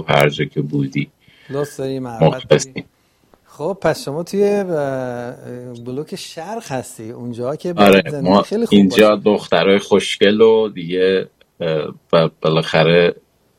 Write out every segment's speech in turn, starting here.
صبح هر جا که بودی. لطف داری، محبت داری. خب پس شما توی بلوک شرق هستی، اونجا که آره ما خیلی خوب اینجا باشه. دخترای خوشگل و دیگه بالاخره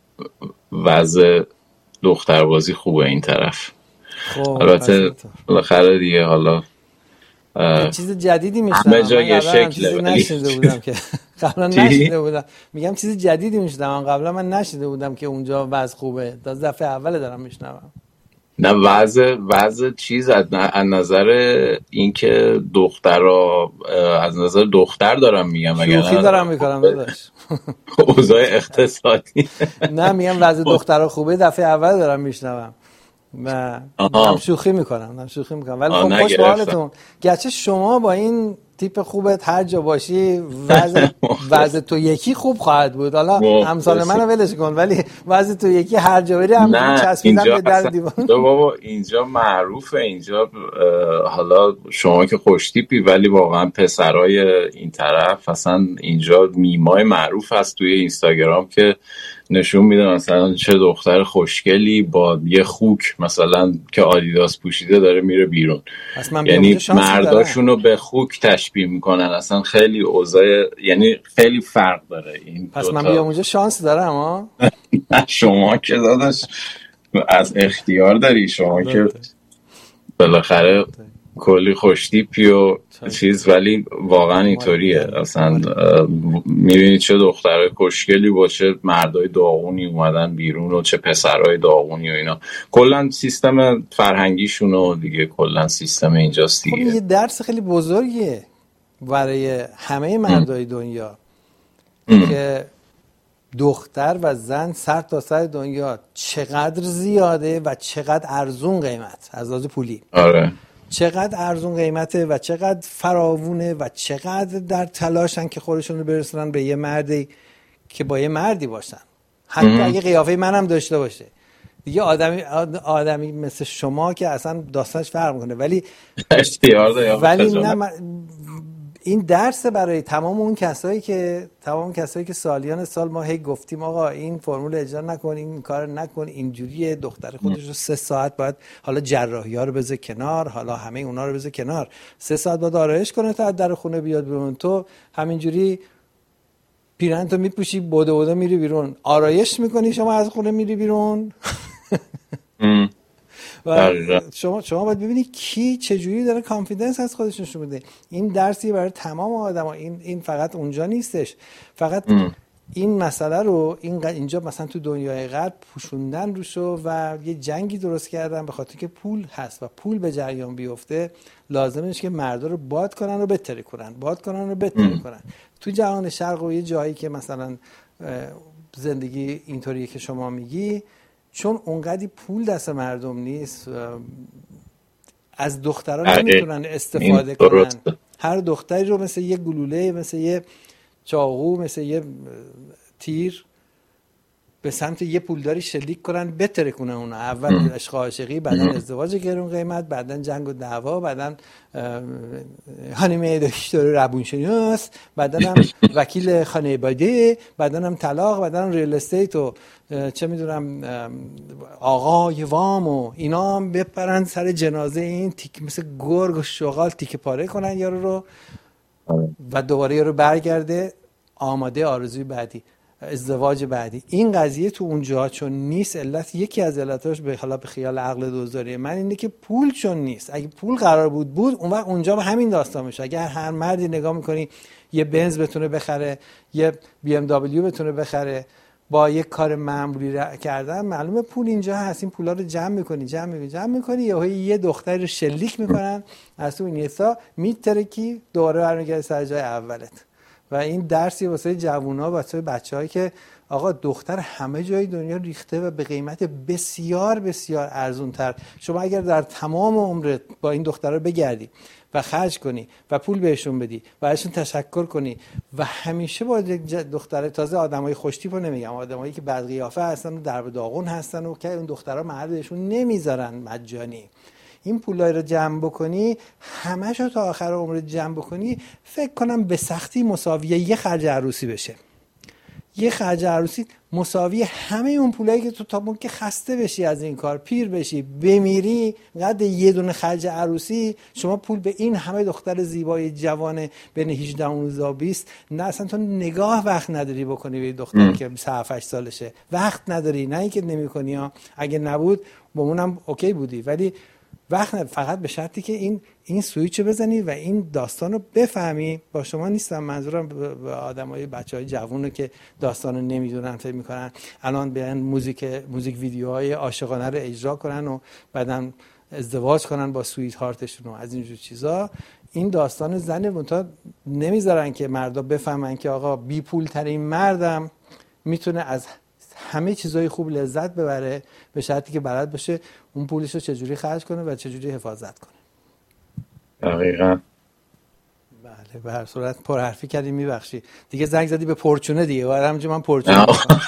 وضع دختربازی خوبه این طرف. خب البته بالاخره دیگه حالا یه چیز جدیدی همه میشنم، جا من یه قبلا شکله چیزی ولی نشنیده بودم که قبلا نشنیده بودم. میگم چیز جدیدی میشنم، قبلا من نشنیده بودم که اونجا وضع خوبه، تا دفعه اول دارم میشنوم. نه وضع چیز از نظر اینکه دخترها از نظر دختر دارم میگم، شوخی دارم میکنم داداش. اوضاع اقتصادی نه میگم وضع دخترها خوبه، دفعه اول دارم میشنوم و دارم شوخی میکنم ولی خب خوش به حالتون. گرچه شما با این تیپ خوبت هر جا باشی وضع تو یکی خوب خواهد بود. حالا امثال منو ولش کن، ولی وضع تو یکی هر جا بری همینجوری چسبیدن به در دیوار. بابا اینجا معروفه، اینجا حالا شما که خوش تیپی ولی واقعا پسرای این طرف اصلا اینجا میمای معروف هست توی اینستاگرام که نشون میده مثلا چه دختر خوشگلی با یه خوک مثلا که آدیداس پوشیده داره میره بیرون. یعنی مرداشونو به خوک تشبیه میکنن، اصلا خیلی اوضاع یعنی خیلی فرق داره این. پس من بیام اونجا شانس دارم ها؟ شما که داداش از اختیار داری، شما که بالاخره کلی خوشتیپی و چیز، ولی واقعا اینطوریه اصلا میبینید چه دخترای خوشگلی با چه مردای داغونی اومدن بیرون و چه پسرای داغونی و اینا. کلا سیستم فرهنگیشون و دیگه کلا سیستم اینجاست دیگه. خب یه درس خیلی بزرگیه برای همه مردای دنیا که دختر و زن سر تا سر دنیا چقدر زیاده و چقدر ارزون قیمت از لحاظ پولی. آره چقدر ارزون قیمته و چقدر فراوونه و چقدر در تلاشن که خودشون رو برسونن به یه مردی که با یه مردی باشن، حتی اگه قیافه منم داشته باشه دیگه. آدمی مثل شما که اصلا داستانش فرق میکنه، ولی نه این درس برای تمام اون کسایی که سالیان سال ما هی گفتیم آقا این فرمول اجرا نکن، این کار نکن، اینجوریه. دختر خودش رو 3 ساعت باید حالا جراحی ها رو بذاره کنار، حالا همه اونا رو بذاره کنار، 3 ساعت باید آرایش کنه تا از در خونه بیاد بیرون. تو همینجوری پیرهن تو میپوشی بوده میری بیرون، آرایش میکنی، شما از خونه میری بیرون. و شما باید ببینید کی چجوری داره کانفیدنس از خودش نشون میده. این درسی برای تمام آدما. این فقط اونجا نیستش، فقط این مسئله رو اینجا مثلا تو دنیای غرب پوشوندن روشو و یه جنگی درست کردن به خاطر که پول هست و پول به جریان بیفته لازمه که مردا رو باد کنن و بتره کنن. تو جهان شرق و یه جایی که مثلا زندگی اینطوریه که شما میگی، چون اونقدی پول دست مردم نیست از دخترها نمیتونن استفاده کنن. هر دختری رو مثل یه گلوله، مثل یه چاقو، مثل یه تیر به سمت یه پولداری شلیک کنن، بتره کنن اونا. اول عشق عاشقی، بعدن ازدواج گرون قیمت، بعدن جنگ و دعوا، بعدن هانیمه دکتر روانشناس، بعدن هم وکیل خانواده، بعدن هم طلاق، بعدن ریل استیت و چه میدونم آقای وام و اینا هم بپرن سر جنازه این مثل گرگ و شغال تیکه پاره کنن یارو رو و دوباره یارو برگرده آماده آرزوی بعدی، ازدواج بعدی. این قضیه تو اونجا چون نیست، یکی از علتاش به خیال عقل دوزاری من اینه که پول چون نیست. اگه پول قرار بود اون وقت اونجا همین داستان میشه. اگر هر مردی نگاه میکنی یه بنز بتونه بخره، یه بی ام دبلیو بتونه بخره با یک کار معمولی کردن، معلومه پول اینجا هست. این پولا رو جمع میکنی یه دختری رو شلیک میکنن از تو اینستا، میترکی دوباره برمیگرده سر جای اولت. و این درسی واسه جوونا، واسه بچه‌هایی که آقا دختر همه جای دنیا ریخته و به قیمت بسیار بسیار ارزونتر. شما اگر در تمام عمرت با این دخترها بگردی و خرج کنی و پول بهشون بدی و ازشون تشکر کنی و همیشه با دختر، تازه آدمای خوشتیپو نمیگم، آدمایی که بد قیافه هستن و درب داغون هستن و که اون دخترها مردشون نمیذارن مجانی، این پولای رو جمع بکنی، همه‌شو تا آخر عمرت جمع بکنی، فکر کنم به سختی مساویه یه خرج عروسی بشه. یه خرج عروسی مساوی همه اون پولایی که تو تا اون که خسته بشی از این کار، پیر بشی، بمیری، قد یه دونه خرج عروسی شما پول به این همه دختر زیبای جوان بین 18 و 20 نه اصلا تو نگاه وقت نداری بکنی به دختری که 7-8 سالشه، وقت نداری. نه اینکه نمی‌کنی ها، اگه نبود با اونم اوکی بودی، ولی وقت نداری. فقط به شرطی که این سویچ رو بزنی و این داستان رو بفهمی. با شما نیستم، منظورم به آدمای بچهای جوونو که داستان رو نمیدونن، فکر میکنن الان بیان موزیک ویدیوهای عاشقانه رو اجرا کنن و بعدن ازدواج کنن با سویت هارتشون و از اینجور چیزا. این داستان زنه منتها نمیذارن که مردا بفهمن که آقا بی پول ترین مردم میتونه از همه چیزای خوب لذت ببره، به شرطی که بلد باشه اون پولش رو چجوری خرج کنه و چجوری حفاظت کنه. دقیقاً. بله، به هر صورت پرحرفی کردی، میبخشی دیگه، زنگ زدی به پرچونه دیگه. بعد همونجا من پرچونه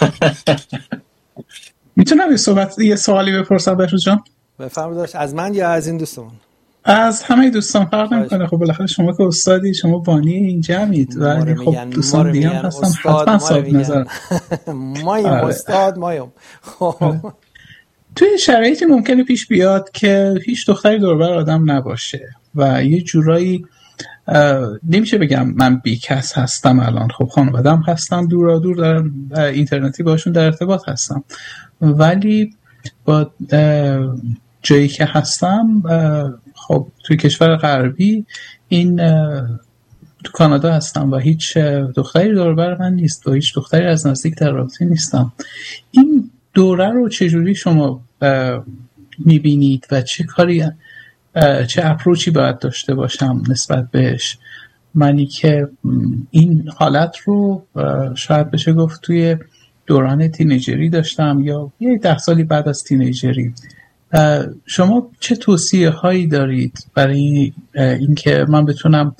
میتونم یه سوالی بپرسم بهروز جان؟ بفرمایید. از من یا از این دوستمون؟ از همه دوستان فرق نمیکنه. خب بالاخره شما که استادی، شما بانی این جمعید و خب دوستان دیگه هم هستن، حتما صاحب نظر مایم استاد مایم. توی شرایطی ممکنه پیش بیاد که هیچ دختری دور و بر آدم نباشه و یه جورایی نمیشه بگم من بیکس هستم الان، خب خانواده‌ام هستم، دور دارم اینترنتی باشون در ارتباط هستم، ولی با جایی که هستم خب توی کشور غربی این تو کانادا هستم و هیچ دختری دور و بر من نیست و هیچ دختری از نزدیک در رابطه نیستم. این دوره رو چجوری شما میبینید و چه اپروچی باید داشته باشم نسبت بهش؟ منی که این حالت رو شاید بشه گفت توی دوران تینیجری داشتم یا 10 سالی بعد از تینیجری. شما چه توصیه هایی دارید برای اینکه من بتونم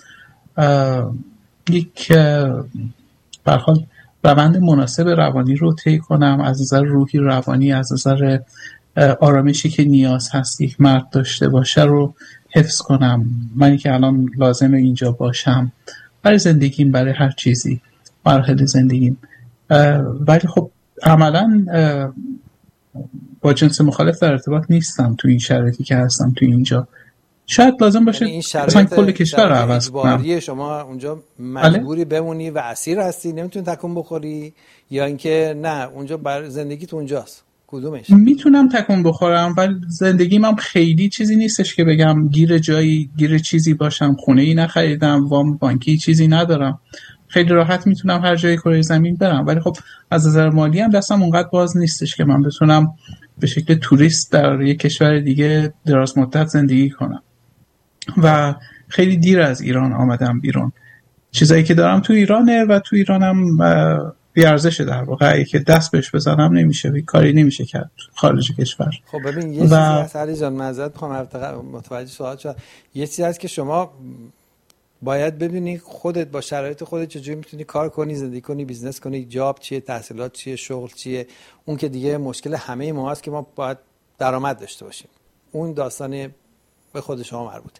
یک برحال روند مناسب روانی رو طی کنم، از نظر روحی روانی، از نظر آرامشی که نیاز هست یک مرد داشته باشه رو حفظ کنم، منی که الان لازمه اینجا باشم برای زندگیم، برای هر چیزی، مراحل زندگیم، ولی خب عملاً با جنس مخالف در ارتباط نیستم تو این شرایطی که هستم تو اینجا. شاید لازم باشه مثلا کل کشور رو عوض کنم. شما اونجا مجبوری بمونی و اسیر هستی، نمیتونی تکون بخوری، یا اینکه نه اونجا بر زندگی تو اونجاست؟ کدومش؟ میتونم تکون بخورم ولی زندگیم هم خیلی چیزی نیستش که بگم گیر چیزی باشم، خونه ای نخریدم، وام بانکی چیزی ندارم، خیلی راحت میتونم هر جای کره زمین برم، ولی خب از نظر مالی هم دستم اونقدر باز نیستش که من بتونم به شکل توریست در یک کشور دیگه دراز مدت زندگی کنم و خیلی دیر از ایران آمدم بیرون. چیزایی که دارم تو ایرانه و تو ایرانم بیارزشه، در واقع که دست بهش بزنم نمیشه، کاری نمیشه کرد خارج کشور. خب ببین یه چیزی هست علی جان، معذرت میخوام متوجه سوال شدم، یه چیزی هست که شما باید ببینی خودت با شرایط خودت چجوری میتونی کار کنی، زندگی کنی، بیزنس کنی، جاب چیه، تحصیلات چیه، شغل چیه. اون که دیگه مشکل همه ما هست که ما باید درآمد داشته باشیم، اون داستان به خود شما مربوطه.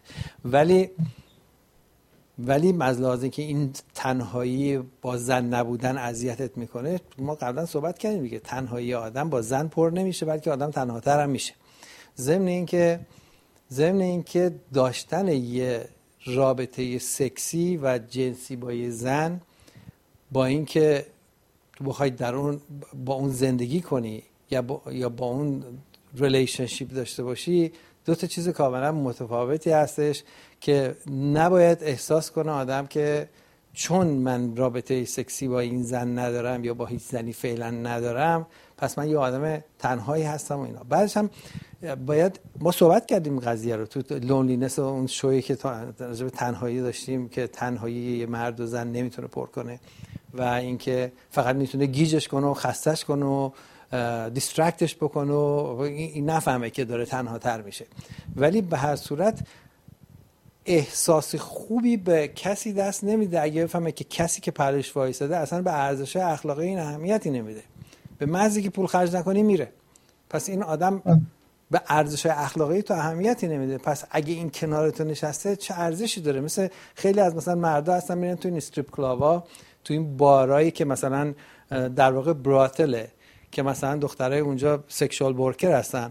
ولی از اینکه این تنهایی با زن نبودن اذیتت میکنه، ما قبلا صحبت کردیم دیگه، تنهایی آدم با زن پر نمیشه بلکه آدم تنهاتر هم میشه. ضمن اینکه داشتن یه رابطه سکسی و جنسی با یه زن، با اینکه تو بخوای در اون با اون زندگی کنی یا با اون ریلیشنشیپ داشته باشی، دو تا چیز کاملا متفاوتی هستش که نباید احساس کنه آدم که چون من رابطه سکسی با این زن ندارم یا با هیچ زنی فعلا ندارم پس من یه آدم تنهایی هستم و اینا. بعدش هم باید ما صحبت کردیم قضیه رو تو لونلینس و اون شویی که راجع به تنهایی داشتیم که تنهایی یه مرد و زن نمیتونه پر کنه و اینکه فقط میتونه گیجش کنه و خستش کنه و دیسترکتش بکنه و این نفهمه که داره تنها تر میشه. ولی به هر صورت احساس خوبی به کسی دست نمیده اگه بفهمه که کسی که پرش وایساده اصلا به ارزش اخلاقی این اهمیتی نمیده، به محضی که پول خرج نکنی میره. پس این آدم به ارزش اخلاقی تو اهمیتی نمیده، پس اگه این کنار تو نشسته چه ارزشی داره؟ مثل خیلی از مثلا مردا هستن میرن تو این استریپ کلابا، تو این بارایی که مثلا در واقع براتله که مثلا دخترای اونجا سکشوال ورکر هستن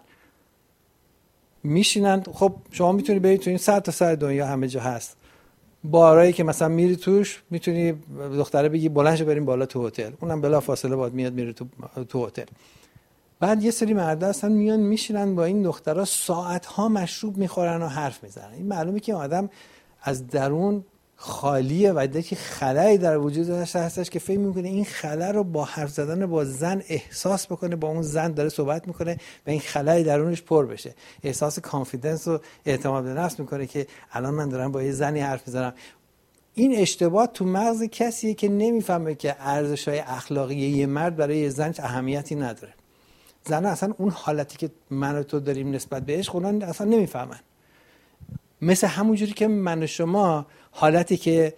میشینن. خب شما میتونی برید تو این 100 تا سر دنیا همه جا هست، بارایی که مثلا میری توش میتونی دختره بگی بلند شو بریم بالا تو هتل، اونم بلا فاصله باید میاد میره تو هتل. بعد یه سری مردا هستن میان میشینن با این دخترها ساعت‌ها مشروب میخورن و حرف میزنن. این معلومه که آدم از درون خالیه و دیگه خلایی در وجودش هستش که فکر میکنه این خلا رو با حرف زدن با زن احساس بکنه، با اون زن داره صحبت میکنه و این خلای درونش پر بشه، احساس کانفیدنس و اعتماد به نفس میکنه که الان من دارم با یه زنی حرف میزنم. این اشتباه تو مغز کسیه که نمیفهمه که ارزش‌های اخلاقی یه مرد برای یه زن اهمیتی نداره. زن اصلا اون حالتی که من و تو داریم نسبت بهش خودن اصلا نمیفهمن. مثل همونجوری که من و شما حالتی که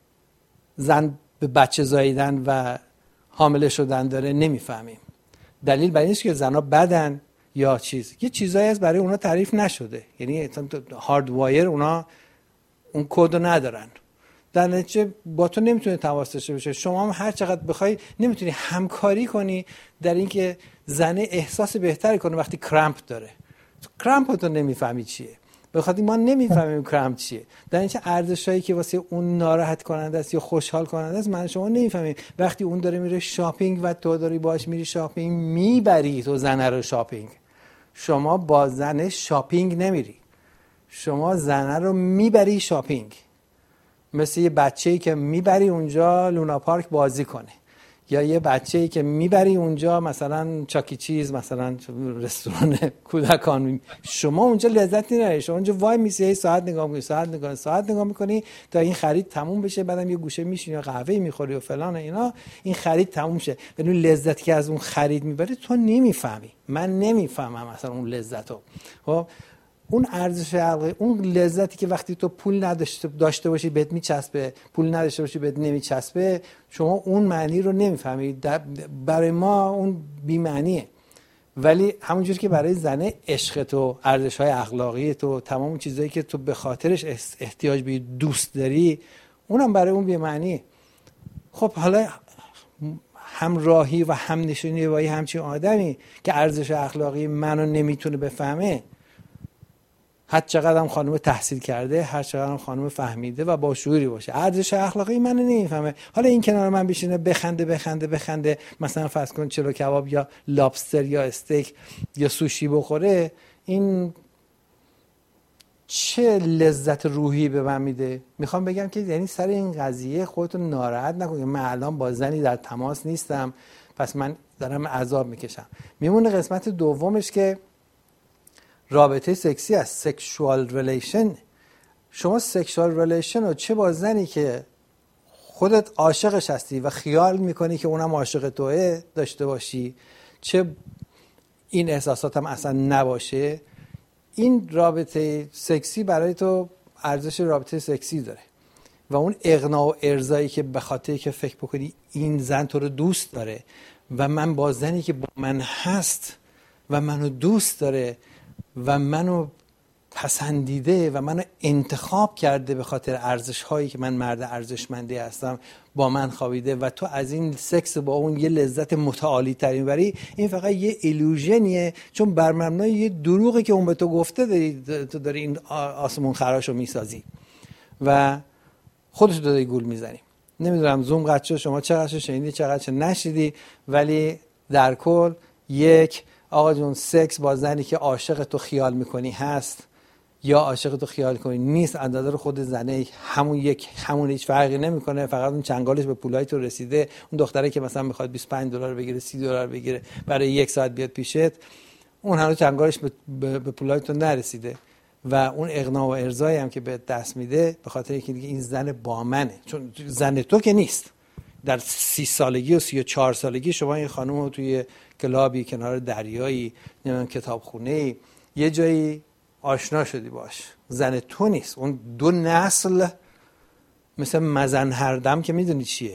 زن به بچه زاییدن و حامله شدن داره نمیفهمیم. دلیل بر این است که زنها بدن یا یه چیزایی از برای اونا تعریف نشده، یعنی هارد وایر اونا اون کد رو ندارن. در نتیجه با تو نمیتونه تماس داشته باشه. شما هم هر چقدر بخوای نمیتونی همکاری کنی در اینکه زنه احساس بهتری کنه وقتی کرامپ داره. کرامپ تو نمیفهمی چیه، بخاطر ما نمیفهمیم کرامپ چیه. در اینکه ارزشایی که واسه اون ناراحت کننده است یا خوشحال کننده است من شما نمیفهمیم. وقتی اون داره میره شاپینگ و تو داری باهاش میری شاپینگ، میبری تو زنه رو شاپینگ. شما با زنه شاپینگ نمیری، شما زنه رو میبری شاپینگ. مثل یه بچه‌ای که میبری اونجا لونا پارک بازی کنه، یا یه بچه‌ای که میبری اونجا مثلا چاکی چیز، مثلا رستوران کودکان، شما اونجا لذت نمیبری. شما اونجا وای میسی ساعت نگاه میکنی، ساعت نگاه میکنی تا این خرید تموم بشه، بعدم یه گوشه میشینی و قهوه میخوری و فلان اینا، این خرید تموم شه. بدون لذتی که از اون خرید میبری تو نمیفهمی، من نمیفهمم اصلا اون لذتو. خب اون ارزش عقلی، اون لذتی که وقتی تو پول داشته باشی بهت میچسبه، پول نداشته باشی بهت نمیچسبه، شما اون معنی رو نمیفهمی. برای ما اون بی معنیه. ولی همونجوری که برای زنه عشق تو، ارزش‌های اخلاقی تو، تمام اون چیزایی که تو به خاطرش احتیاج به دوست داری، اونم برای اون بی معنیه. خب حالا همراهی و همنشینی با همچین آدمی که ارزش اخلاقی منو نمیتونه بفهمه، هر چقدر هم خانم تحصیل کرده، هر چقدر هم خانم فهمیده و با شعوری باشه، ارزش اخلاقی منو نمیفهمه. حالا این کنار من بشینه بخنده مثلا فرض کن چلو کباب یا لابستر یا استیک یا سوشی بخوره، این چه لذت روحی به من میده؟ میخوام بگم که یعنی سر این قضیه خودتون ناراحت نکنید. من الان با زنی در تماس نیستم پس من دارم عذاب میکشم. میمونه قسمت دومش که رابطه سکسی است، سکشوال ریلیشن. شما سکشوال ریلیشن رو چه با زنی که خودت عاشقش هستی و خیال میکنی که اونم عاشق توه داشته باشی، چه این احساسات هم اصلا نباشه، این رابطه سکسی برای تو ارزش رابطه سکسی داره. و اون اغنا و ارضایی که به خاطر که فکر بکنی این زن تو رو دوست داره و من با زنی که با من هست و منو دوست داره و منو پسندیده و منو انتخاب کرده به خاطر ارزش هایی که من مرد ارزشمندی هستم، با من خوابیده و تو از این سکس با اون یه لذت متعالی ترین بری، این فقط یه ایلوژنیه، چون بر مبنای یه دروغی که اون به تو گفته تو داری این آسمون خراشو میسازی و خودت داری گول میزنی. نمیدونم زوم قطع شد، شما چقدر شنیدی چقدر نشیدی، ولی در کل یک آقا جون، سکس با زنی که عاشق تو خیال میکنی هست یا عاشق تو خیال کنی نیست، از نظر خود زنه همون هیچ فرقی نمیکنه. فقط اون چنگالش به پولای تو رسیده. اون دختره که مثلا میخواد $25 بگیره، $30 بگیره برای 1 ساعت بیاد پیشت، اون هنوز چنگالش به پولای تو نرسیده و اون اغنا و ارضایی هم که به دست میده به خاطر اینکه این زن با منه، چون زن تو که نیست. در 30 سالگی و 34 سالگی شما این خانم رو توی کلابی کنار دریایی، نمیدونم کتابخونه‌ای، یه جایی آشنا شدی باش، زن تو نیست. اون 2 نسل مثل مزن هردم که میدونی چیه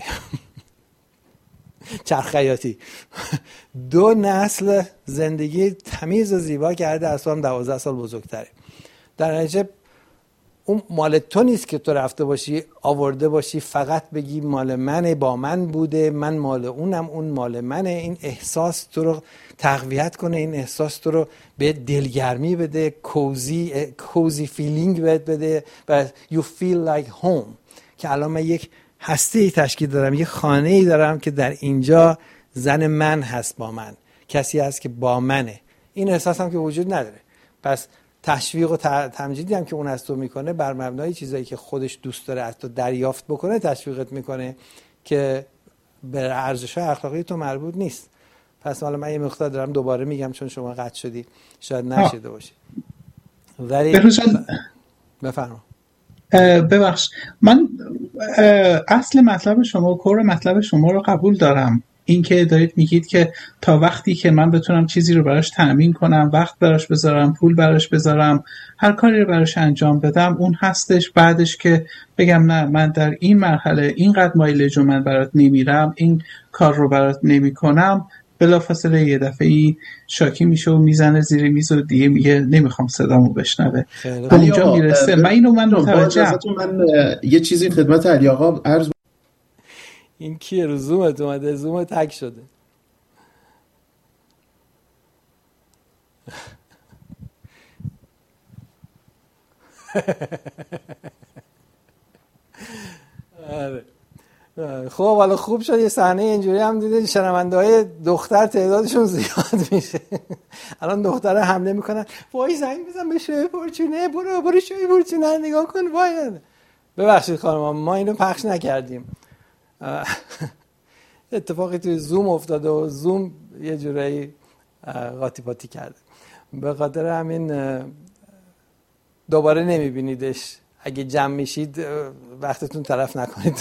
چرخیاتی 2 نسل زندگی تمیز و زیبا کرده، اصلا 12 سال بزرگتره. در نتیجه اون مال تو نیست که تو رفته باشی آورده باشی فقط بگی مال منه، با من بوده، من مال اونم، اون مال منه. این احساس تو رو تقویت کنه، این احساس تو رو به دلگرمی بده، کوزی فیلینگ بده و you feel like home، که الان من یک هسته تشکیل دارم، یک خانه ای دارم که در اینجا زن من هست، با من کسی هست که با منه. این احساس هم که وجود نداره. پس تشویق و تمجیدی هم که اون از تو میکنه بر مبنای چیزایی که خودش دوست داره از تو دریافت بکنه تشویقت میکنه که به ارزش‌های اخلاقی تو مربوط نیست. پس حالا من یه مقدار دارم دوباره میگم چون شما قطع شدی شاید نشیده باشی. ولی بفرما. ببخش، من اصل مطلب شما و کور مطلب شما رو قبول دارم. این که دارید میگید که تا وقتی که من بتونم چیزی رو براش تأمین کنم، وقت براش بذارم، پول براش بذارم، هر کاری رو براش انجام بدم، اون هستش. بعدش که بگم نه من در این مرحله اینقدر مایلج رو من برات نمیرم، این کار رو برات نمی کنم، بلافاصله یه دفعه‌ای شاکی میشه و میزنه زیر میز و دیگه میگه نمیخوام صدامو بشنوه. اونجا میرسه. من متوجهم. من یه چیزی خدمت علی آقا عرض. این کیه رو زومت اومده؟ زوم تک شده. خب حالا خوب شد یه صحنه اینجوری هم دیدید شنونده‌های دختر تعدادشون زیاد میشه. الان دخترها حمله میکنن، وای زنگ بزن به شوی پورچونه، برو شوی پورچونه نگاه کن. وای ببخشید خانم ما اینو پخش نکردیم. اتفاقی توی زوم افتاده و زوم یه جورایی قاطی پاتی کرده. به خاطر همین دوباره نمیبینیدش. اگه جمع میشید وقتتون تلف نکنید.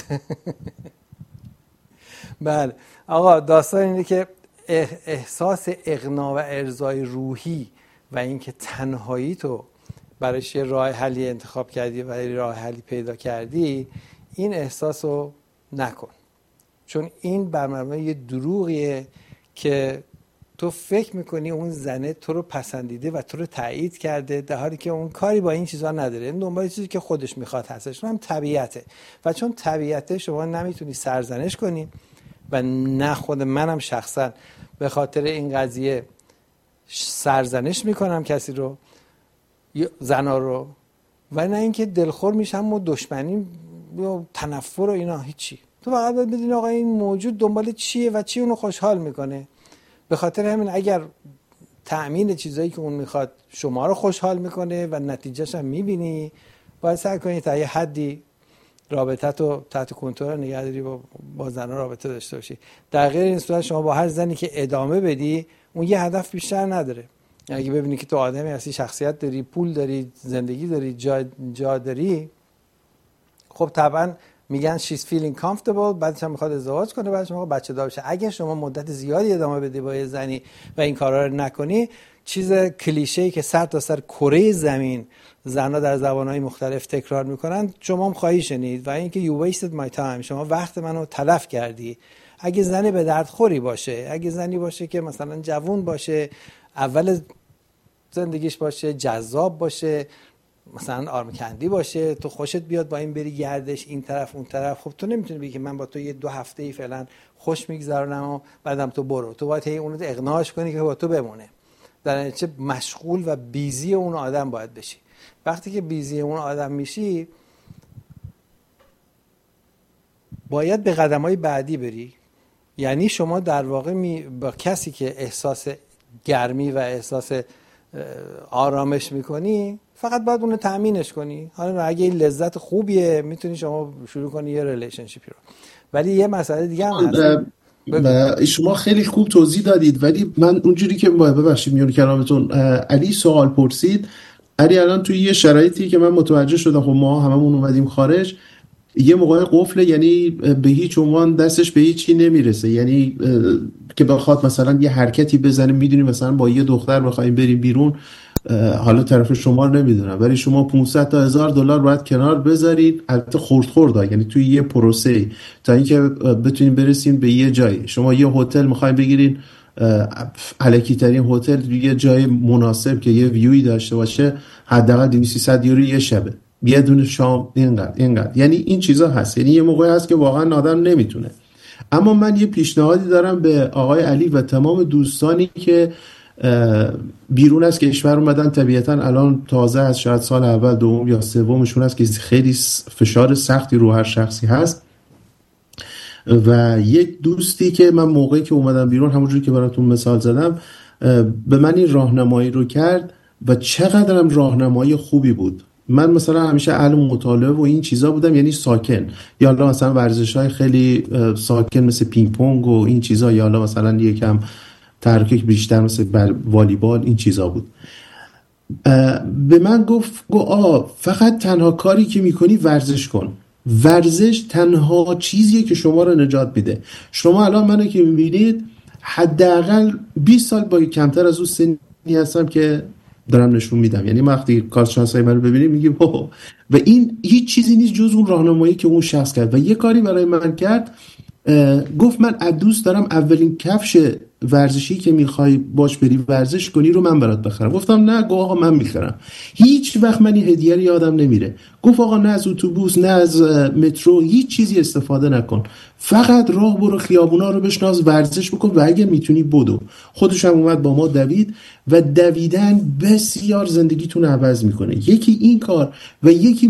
بله آقا، داستان اینه که احساس اغنا و ارضای روحی و اینکه تنهایی تو برایش یه راه حلی انتخاب کردی و راه حلی پیدا کردی، این احساس رو نکن، چون این بر مبنای یه دروغیه که تو فکر میکنی اون زنه تو رو پسندیده و تو رو تایید کرده، در حالی که اون کاری با این چیزا نداره. این دنبال چیزی که خودش میخواد هستش، اون هم طبیعته. و چون طبیعته شما نمیتونی سرزنش کنی و نه خود منم شخصا به خاطر این قضیه سرزنش میکنم کسی رو، زنا رو، و نه اینکه دلخور میشم و دشمنی و تنفر و اینا، هیچی. تو فقط باید بدونی آقا این موجود دنبال چیه و چی اونو خوشحال میکنه. به خاطر همین اگر تأمین چیزایی که اون میخواد شما رو خوشحال میکنه و نتیجهش هم میبینی، باید سعی کنی تا یه حدی رابطه تو تحت کنترل نگه داری، با زنها رابطه داشته باشی. در غیر این صورت شما با هر زنی که ادامه بدی اون یه هدف بیشتر نداره. اگه ببینی که تو آدمی هستی، شخصیت داری، پول داری، زندگی داری، جا داری، خب طبعا میگن she's feeling comfortable، بعدش هم میخواد ازدواج کنه، بعدش میخواد بچه دار بشه. اگه شما مدت زیادی ادامه بدی با یه زنی و این کارا رو نکنی، چیز کلیشه‌ای که سر تا سر کره زمین زنها در زبانهای مختلف تکرار میکنن شما هم خواهی شنید، و اینکه you wasted my time، شما وقت منو تلف کردی. اگه زنی به درد خوری باشه، اگه زنی باشه که مثلا جوون باشه، اول زندگیش باشه، جذاب باشه، مثلا آرمکندی باشه، تو خوشت بیاد با این بری گردش این طرف اون طرف، خب تو نمیتونی بگی که من با تو یه 2 هفته‌ای فعلا خوش میگذرونم و بعدم تو برو. تو باید اونو اقناعش کنی که با تو بمونه. در نتیجه مشغول و بیزی اون آدم باید بشی. وقتی که بیزی اون آدم میشی باید به قدم‌های بعدی بری. یعنی شما در واقع با کسی که احساس گرمی و احساس آرامش میکنی فقط باید اونو تأمینش کنی. حالا اگه این لذت خوبیه میتونی شما شروع کنی یه ریلیشنشیپی رو. ولی یه مسئله دیگه هم هست. شما خیلی خوب توضیح دادید، ولی من اونجوری که ببخشید میون کلامتون، علی سوال پرسید. علی الان توی یه شرایطی که من متوجه شدم، خب ما هممون اومدیم خارج، یه موقع قفله، یعنی به هیچ عنوان دستش به هیچی نمیرسه، یعنی که بخواد مثلا یه حرکتی بزنه، میدونی مثلا با یه دختر بخوایم بریم بیرون، حالا طرف شما رو نمیدونم، ولی شما 500 تا $1000 باید کنار بذارید، البته خرد یعنی توی یه پروسه، تا اینکه بتونیم برسیم به یه جایی. شما یه هتل میخوایم بگیرین، الکی ترین هتل، یه جای مناسب که یه ویوی داشته باشه، حداقل 200-300 یورو یه شبه. یه دونه شام اینقدر. یعنی این چیزا هست. یعنی یه موقع هست که واقعا آدم نمیتونه. اما من یه پیشنهادی دارم به آقای علی و تمام دوستانی که بیرون از کشور اومدن، طبیعتا الان تازه از شاید سال اول دوم یا سومشون هست که خیلی فشار سختی رو هر شخصی هست. و یک دوستی که من موقعی که اومدم بیرون همونجوری که براتون مثال زدم به من این راهنمایی رو کرد و چقدرم راهنمایی خوبی بود. من مثلا همیشه اهل مطالعه و این چیزا بودم، یعنی ساکن، یا حالا مثلا ورزش‌های خیلی ساکن مثل پینگ پونگ و این چیزا، یا حالا مثلا یکم تحرک بیشتر مثل والیبال، این چیزا بود. به من گفت فقط تنها کاری که میکنی ورزش کن. ورزش تنها چیزیه که شما رو نجات میده. شما الان منو که میبینید حداقل 20 سال با کمتر از اون سنی هستم که دارم نشون میدم. یعنی وقتی کارشناسای منو ببینید میگیم و این هیچ چیزی نیست جز اون راهنمایی که اون شخص کرد. و یه کاری برای من کرد، گفت من دوست دارم اولین کفش ورزشی که میخوای باش بری ورزش کنی رو من برات بخرم. گفتم نه. گفت آقا من میخرم. هیچ وقت من این هدیه رو یادم نمیره. گفت آقا نه از اتوبوس نه از مترو هیچ چیزی استفاده نکن، فقط راه برو، خیابونا رو بشناس، ورزش بکن و اگه میتونی بدو. خودش هم اومد با ما دوید و دویدن بسیار زندگیتون عوض میکنه. یکی این کار و یکی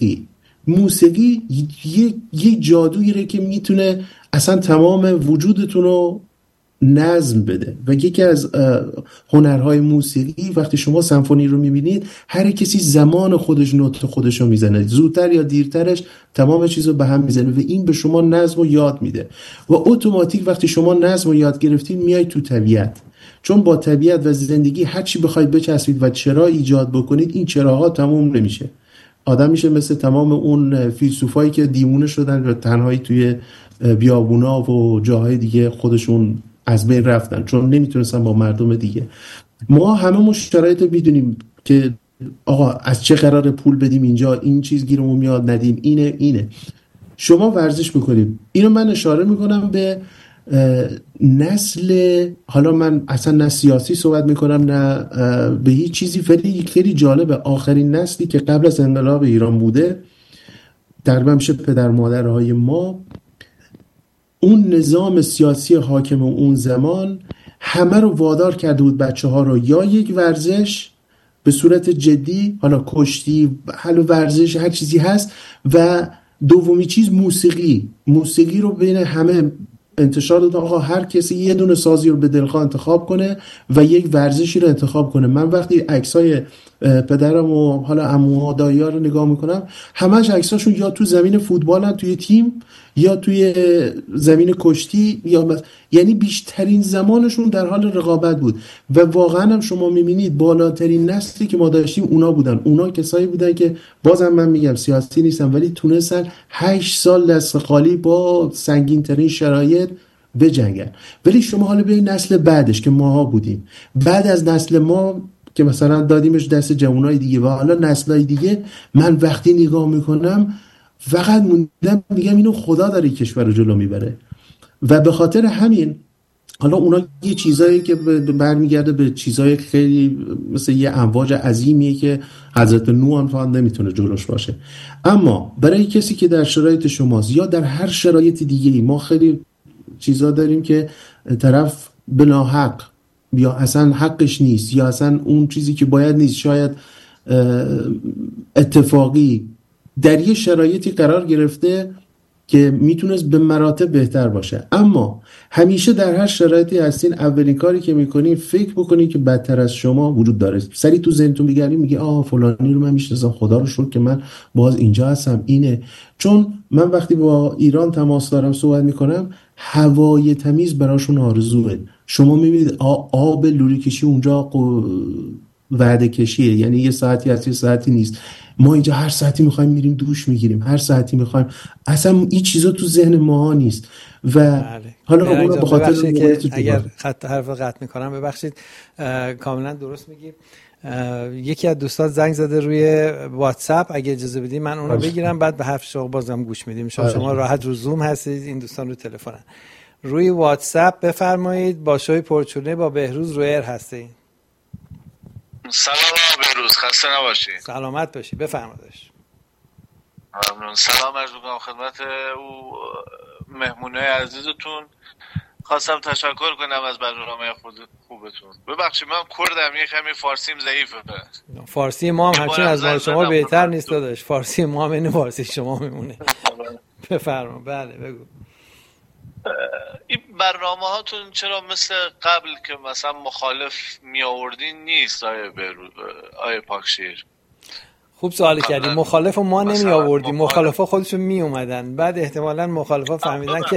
موسیقی یک جادویی که میتونه اصلا تمام وجودتون رو نظم بده. و یکی از هنرهای موسیقی وقتی شما سمفونی رو میبینید هر کسی زمان خودش نوت خودش رو میزنه، زودتر یا دیرترش تمام چیز رو به هم میزنه و این به شما نظم رو یاد میده. و اتوماتیک وقتی شما نظم رو یاد گرفتید میای تو طبیعت، چون با طبیعت و زندگی هر چی بخواید بچسبید و چرا ایجاد بکنید این چراها تموم نمیشه. آدم میشه مثل تمام اون فیلسوفایی که دیوونه شدن و تنهایی توی بیابونا و جاهای دیگه خودشون از بین رفتن چون نمیتونستن با مردم دیگه. ما همه شرایط میدونیم که آقا از چه قرار پول بدیم اینجا، این چیز گیرمون میاد ندیم، اینه. شما ورزش میکنیم. اینو من اشاره میکنم به نسل، حالا من اصلا نه سیاسی صحبت میکنم نه به هیچ چیزی، ولی خیلی جالبه آخرین نسلی که قبل از انقلاب ایران بوده تقریبا میشه پدر مادرهای ما، اون نظام سیاسی حاکم اون زمان همه رو وادار کرده بود بچه ها رو یا یک ورزش به صورت جدی، حالا کشتی، حالا ورزش هر چیزی هست، و دومی چیز موسیقی رو بین همه انتشار داد. آقا هر کسی یه دونه سازی رو به دلخواه انتخاب کنه و یک ورزشی رو انتخاب کنه. من وقتی عکسای پدرم و حالا عموها دایی‌ها رو نگاه میکنم همش عکساشون یا تو زمین فوتبالن توی تیم یا توی زمین کشتی، یعنی بیشترین زمانشون در حال رقابت بود. و واقعا هم شما میبینید بالاترین نسلی که ما داشتیم اونا بودن. اونا کسایی بودن که بازم من میگم سیاسی نیستن ولی تونستن 8 سال دست خالی با سنگین ترین شرایط بجنگن. ولی شما حالا به نسل بعدش که ماها بودیم، بعد از نسل ما که مثلا دادیمش دست جوانای دیگه و حالا نسلای دیگه، من وقتی نگاه میکنم فقط موندم میگم اینو خدا داره کشور رو جلو میبره. و به خاطر همین حالا اونا یه چیزایی که برمیگرده به چیزای خیلی مثل یه امواج عظیمیه که حضرت نوح هم فقط نمیتونه جلوش باشه. اما برای کسی که در شرایط شماست یا در هر شرایط دیگه‌ای، ما خیلی چیزا داریم که طرف بناحق یا اصلا حقش نیست یا اصلا اون چیزی که باید نیست، شاید اتفاقی در یه شرایطی قرار گرفته که میتونست به مراتب بهتر باشه. اما همیشه در هر شرایطی هستین، اولین کاری که میکنین فکر بکنین که بدتر از شما وجود داره. سری تو ذهنتون میگردین میگی فلانی رو من میشناسم، خدا رو شکر که من باز اینجا هستم. اینه چون من وقتی با ایران تماس دارم صحبت میکنم هوای تمیز براشون آرزوه. شما میبینید آب لوله کشی اونجا وعده کشیه، یعنی یه ساعتی هست یه ساعتی نیست. ما اینجا هر ساعتی میخوایم میریم دوش میگیریم، هر ساعتی میخوایم، اصلا این چیزا تو ذهن ما نیست. و حالا اون به خاطر که اگر خط حرف قطع میکنم ببخشید، کاملا درست میگی. یکی از دوستان زنگ زده روی واتساپ، اگه اجازه بدید من اون رو بگیرم بعد به حرف شما بازم گوش میدیم. شما راحت رو زوم هستید، این دوستان رو تلفنن. روی واتساپ بفرمایید. با شوی پرچونه با بهروز روی ایر هستید. سلام بهروز، خسته نباشی. سلامت باشی، بفرمایید. ممنون. سلام عرض می‌کنم خدمت او مهمونه عزیزتون. خواستم تشکر کنم از برنامه خوبتون. ببخشید من کردم، یه کمی فارسیم ضعیفه. فارسی ما هم همچنین از ما شما بهتر نیست داداش. فارسی ما هم این فارسی شما میمونه. بفرما. بله بگو. این برنامه هاتون چرا مثل قبل که مثلا مخالف می آوردین نیست آیه پاکشیر؟ خوب سوال کردی. مخالف ما نمی آوردیم، مخالفا خودشون می اومدن. بعد احتمالاً مخالفا فهمیدن که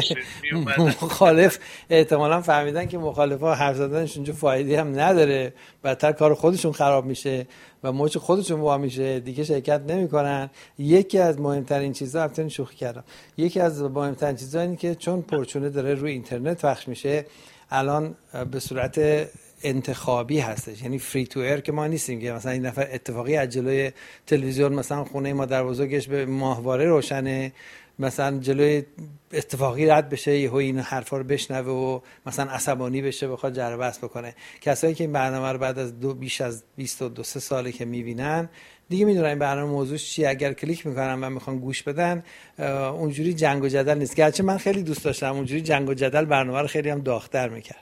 مخالفا حرف زدنشون جو فایده‌ای هم نداره، بدتر کار خودشون خراب میشه و موج خودشون وا میشه، دیگه شرکت نمیکنن. یکی از مهمترین چیزا، البته شوخی کردم، یکی از مهمترین چیزا اینه که چون پرچونه داره روی اینترنت پخش میشه، الان به صورت انتخابی هستش، یعنی فری تو ایر که ما نیستیم که مثلا این نفر اتفاقی از جلوی تلویزیون مثلا خونه ما در بزرگش به ماهواره روشنه، مثلا جلوی اتفاقی رد بشه، یهو این حرفا رو بشنوه و مثلا عصبانی بشه بخواد جر بحث بکنه. کسایی که این برنامه رو بعد از بیش از 22 ساله که میبینن دیگه میدونن این برنامه موضوعش چیه. اگر کلیک میکنن و میخوان گوش بدن، اونجوری جنگ و جدل نیست. گرچه من خیلی دوست داشتم اونجوری جنگ و جدل برنامه رو خیلی هم داغ‌تر میکرد.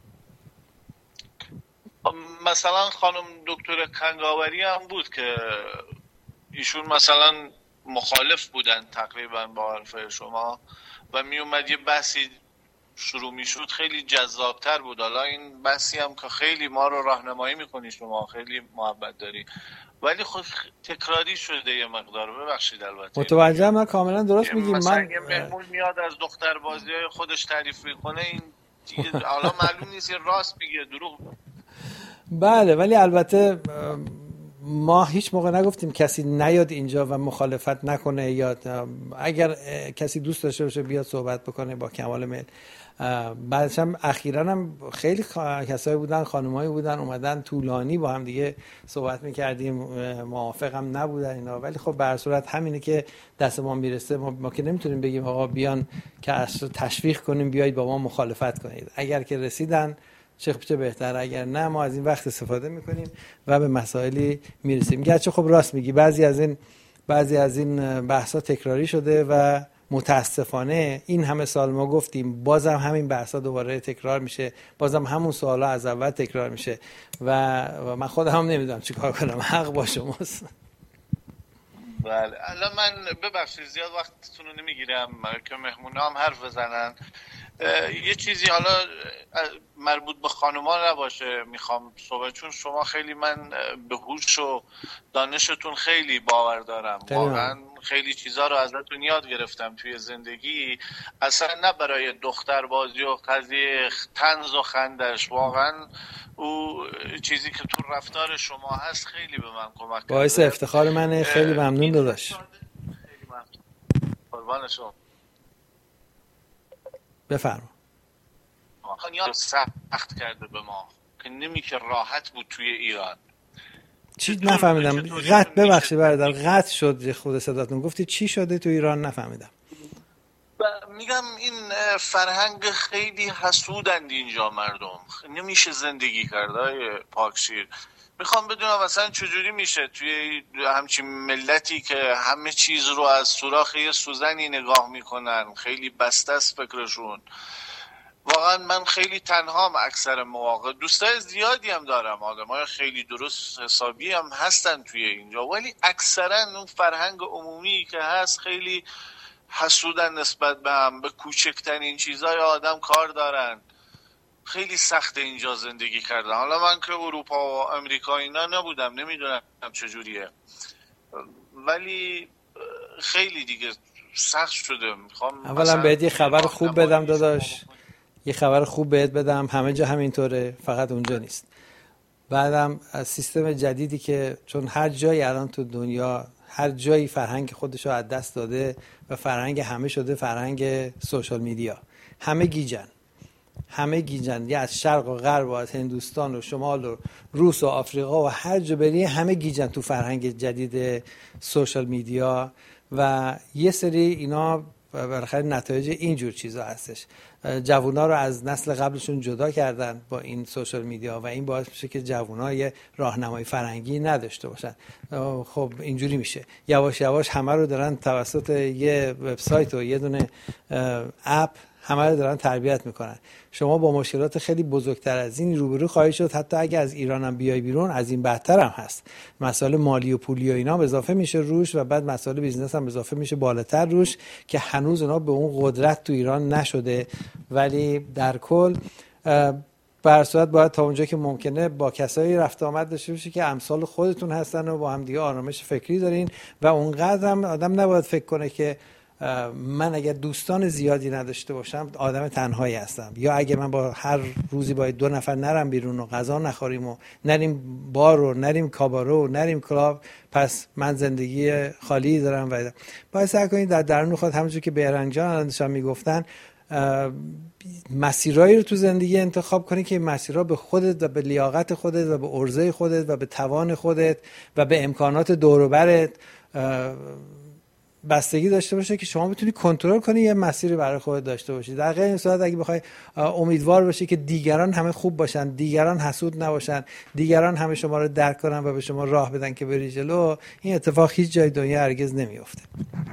مثلا خانم دکتر کنگاوری هم بود که ایشون مثلا مخالف بودن تقریبا با حرف شما و می اومد یه بحثی شروع میشد، خیلی جذابتر بود. حالا این بحثی هم که خیلی ما رو راهنمایی میکنی، شما خیلی محبت داری، ولی خود تکراری شده یه مقدار. ببخشید البته متوجهم، من کاملا درست میگیم. من یه مهمون میاد از دختر بازی‌های خودش تعریف میکنه، این دیگه حالا معلوم نیست راست میگه دروغ. بله، ولی البته ما هیچ موقع نگفتیم کسی نیاد اینجا و مخالفت نکنه، یا اگر کسی دوست داشته باشه بیاد صحبت بکنه با کمال میل. بعدش هم اخیراً هم خیلی کسایی بودن، خانمایی بودن اومدن طولانی با هم دیگه صحبت میکردیم، موافق هم نبودن اینا، ولی خب به هر صورت همینه که دست ما میرسه. ما که نمیتونیم بگیم آقا بیان که تشویق کنیم بیایید با ما مخالفت کنید. اگر که رسیدن چه بهتر، اگر نه ما از این وقت استفاده میکنیم و به مسائلی میرسیم. گرچه خب راست میگی بعضی از این بحثا تکراری شده و متاسفانه این همه سال ما گفتیم، بازم همین بحثا دوباره تکرار میشه، بازم همون سوالا از اول تکرار میشه و من خودم هم نمیدونم چیکار کنم. حق با شماست. بله الان من ببخشید زیاد وقتتون رو نمیگیرم که مهمونا هم حرف بزنن. یه چیزی حالا مربوط به خانوما نباشه میخوام صحبت، چون شما خیلی من به هوش و دانشتون خیلی باور دارم، واقعا خیلی چیزا رو ازتون یاد گرفتم توی زندگی، اصلا نه برای دختر بازی و قضیه طنز و خندش، واقعا او چیزی که تو رفتار شما هست خیلی به من کمک کرده. باعث افتخار منه. خیلی ممنون داداش. خیلی ممنون. قربان شما. بفرما. یا سخت کرده به ما که نمیشه راحت بود توی ایران. چی نفهمیدم؟ ببخشید برادر، قطع شد خود صداتون. گفتی چی شده تو ایران؟ نفهمیدم. میگم این فرهنگ خیلی حسودند اینجا مردم، نمیشه زندگی کرد. پاکشیر میخوام بدونم مثلا چجوری میشه توی همچین ملتی که همه چیز رو از سوراخ یه سوزنی نگاه میکنن، خیلی بسته است فکرشون. واقعا من خیلی تنهام اکثر مواقع، دوستای زیادی هم دارم، آدمای خیلی درست حسابی هم هستن توی اینجا، ولی اکثرا اون فرهنگ عمومی که هست خیلی حسودن نسبت به هم، به کوچکترین چیزای آدم کار دارن. خیلی سخت اینجا زندگی کردن. حالا من که اروپا و امریکا اینا نبودم، نمیدونم چجوریه، ولی خیلی دیگه سخت شده. میخوام اولا بهت یه خبر خوب بدم داداش، یه خبر خوب بهت بدم، همه جا همینطوره، فقط اونجا نیست. بعدم از سیستم جدیدی که چون هر جایی الان تو دنیا هر جایی فرهنگ خودش رو از دست داده و فرهنگ همه شده فرهنگ سوشال میدیا، همه گیجن یه از شرق و غرب و از هندوستان و شمال و روس و آفریقا و هر جا بری همه گیجن تو فرهنگ جدید سوشال میدیا و یه سری اینا بالاخره نتایج اینجور چیزا هستش. جوونا رو از نسل قبلشون جدا کردن با این سوشال میدیا و این باعث میشه که جوونا یه راهنمای فرهنگی نداشته باشن. خب اینجوری میشه یواش یواش همه رو دارن توسط یه وبسایت و یه دونه اپ همه رو دارن تربیت میکنن. شما با مشکلات خیلی بزرگتر از این روبرو خواهید شد. حتی اگه از ایران هم بیای بیرون از این بدتر هم هست. مسائل مالی و پولی و اینا هم اضافه میشه روش و بعد مسائل بیزنس هم اضافه میشه بالاتر روش که هنوز اونا به اون قدرت تو ایران نشده. ولی در کل به هر صورت باید تا اونجا که ممکنه با کسایی رفت آمد داشته باشی که امثال خودتون هستن و با هم دیگه آرامش فکری دارین و اونقدر هم آدم نباید فکر کنه که من اگر دوستان زیادی نداشته باشم آدم تنهایی هستم، یا اگه من با هر روزی باید 2 نفر نرم بیرون و غذا نخوریم و نریم بار و نریم کابارو و نریم کلاب پس من زندگی خالی دارم. و باید سعی کنید در درون خود همونجور که بهرنگ جان الان میگفتن مسیرایی رو تو زندگی انتخاب کنی که مسیرها به خودت و به لیاقت خودت و به عرضه خودت و به توان خودت و به امکانات دور و برت بستگی داشته باشه که شما بتونی کنترل کنی یه مسیری برای خودت داشته باشی. در غیر این صورت اگه بخوای امیدوار باشی که دیگران همه خوب باشن، دیگران حسود نباشن، دیگران همه شما رو درک کنن و به شما راه بدن که بری جلو، این اتفاق هیچ جای دنیا هرگز نمیفته.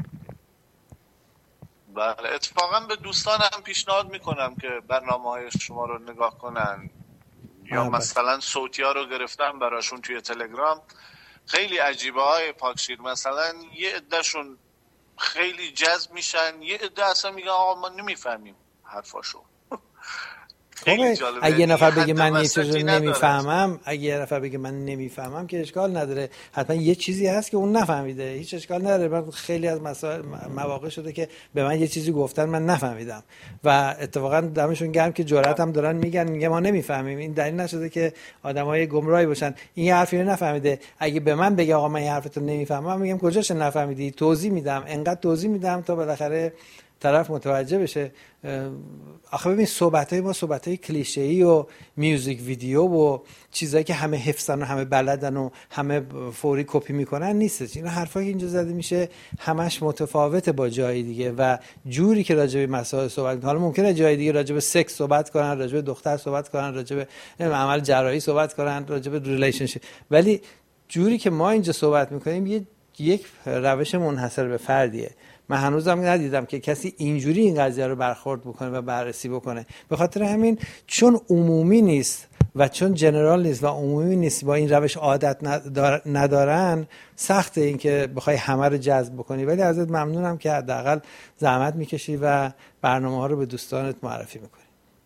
بله، اتفاقا به دوستانم پیشنهاد میکنم که برنامه‌های شما رو نگاه کنن یا مثلا صوتی‌ها رو گرفتم براشون توی تلگرام. خیلی عجیبه های پاکشیر، مثلا یه عدهشون خیلی جذب میشن، یه عده اصلا میگن آقا ما نمیفهمیم حرفاشو. اگه یه نفر بگه من یه چیزی نمیفهمم، اگه یه نفر بگه من نمیفهمم که اشکال نداره، حتما یه چیزی هست که اون نفهمیده، هیچ اشکال نداره. من خیلی از مسائل مواقع شده که به من یه چیزی گفتن من نفهمیدم و اتفاقا دمشون گرم که جرأت هم دارن میگه ما نمیفهمیم. این دلیل نشده که آدمای گمراهی باشن. این یه حرفی رو نفهمیده، اگه به من بگه آقا من این حرفتو نمیفهمم، میگم کجاش نفهمیدی؟ توضیح میدم، انقدر توضیح میدم تا بالاخره طرف متوجه بشه. آخه ببین صحبت‌های ما صحبت‌های کلیشه‌ای و میوزیک ویدیو و چیزایی که همه حفظن و همه بلدن و همه فوری کپی میکنن نیست. این حرفایی که اینجا زده میشه همش متفاوته با جای دیگه و جوری که راجع به مسائل صحبت میکنن. حالا ممکنه جای دیگه راجع به سکس صحبت کنن، راجع به دختر صحبت کنن، راجع به عمل جراحی صحبت کنن، راجع به ریلیشنشیپ، ولی جوری که ما اینجا صحبت میکنیم یک روش منحصر به فردیه. من هنوزم ندیدم که کسی اینجوری این قضیه رو برخورد بکنه و بررسی بکنه. به خاطر همین چون عمومی نیست و چون جنرال نیست و عمومی نیست، با این روش عادت ندارن، سخته این که بخوای همه رو جذب بکنی. ولی ازت ممنونم که حداقل زحمت میکشی و برنامه ها رو به دوستانت معرفی میکنی.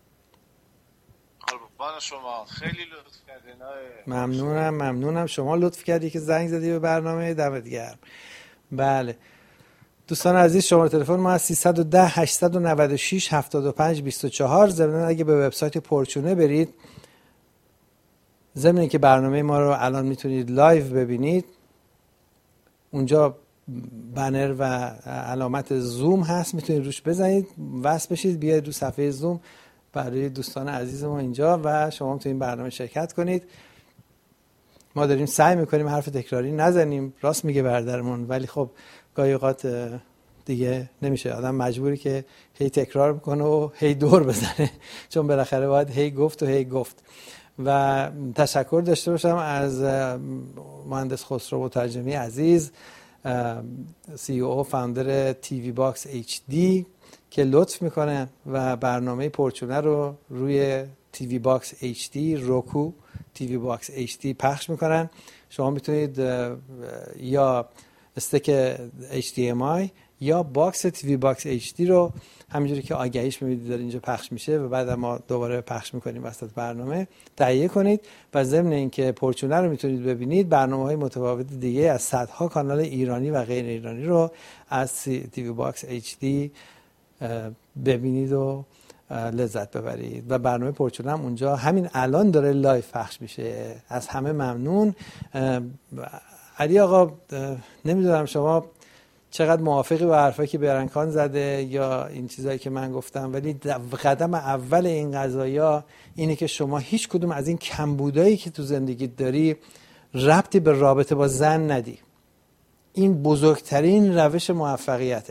قربان شما، خیلی لطف کردین. ممنونم شما لطف کردی که زنگ زدی به برنامه. دمت گرم. بله دوستان عزیز، شماره تلفن ما از 310 896 75 24. ضمن اگه به وبسایت پورچونه برید، ضمن که برنامه ما رو الان میتونید لایو ببینید، اونجا بنر و علامت زوم هست، میتونید روش بزنید، وصل بشید، بیاید رو صفحه زوم برای دوستان عزیز ما اینجا و شما میتونید برنامه شرکت کنید. ما داریم سعی میکنیم حرف تکراری نزنیم، راست میگه برادرمون، ولی خب گاهی اوقات دیگه نمیشه، آدم مجبوری که هی تکرار میکنه و هی دور بزنه چون بالاخره باید هی گفت. و تشکر داشته باشم از مهندس خسرو مترجمی عزیز، CEO فاوندر تیوی باکس HD که لطف میکنه و برنامه پورچونه رو روی تیوی باکس HD، روکو تیوی باکس HD پخش میکنن. شما میتونید یا استک HDMI یا باکس تیوی باکس HD رو همینجوری که آگهیش میبینید داره اینجا پخش میشه و بعد ما دوباره پخش میکنیم وسط برنامه، تهیه کنید و ضمن اینکه پورچونه رو میتونید ببینید، برنامه‌های متفاوت دیگه از صدها کانال ایرانی و غیر ایرانی رو از تیوی باکس HD ببینید و لذت ببرید. و برنامه پورچونه هم اونجا همین الان داره لایو پخش میشه. از همه ممنون. علی آقا نمیدونم شما چقدر موافقی با حرفایی که برنکان زده یا این چیزایی که من گفتم، ولی قدم اول این قضایا اینه که شما هیچ کدوم از این کمبودایی که تو زندگیت داری ربطی به رابطه با زن ندی. این بزرگترین روش موفقیته.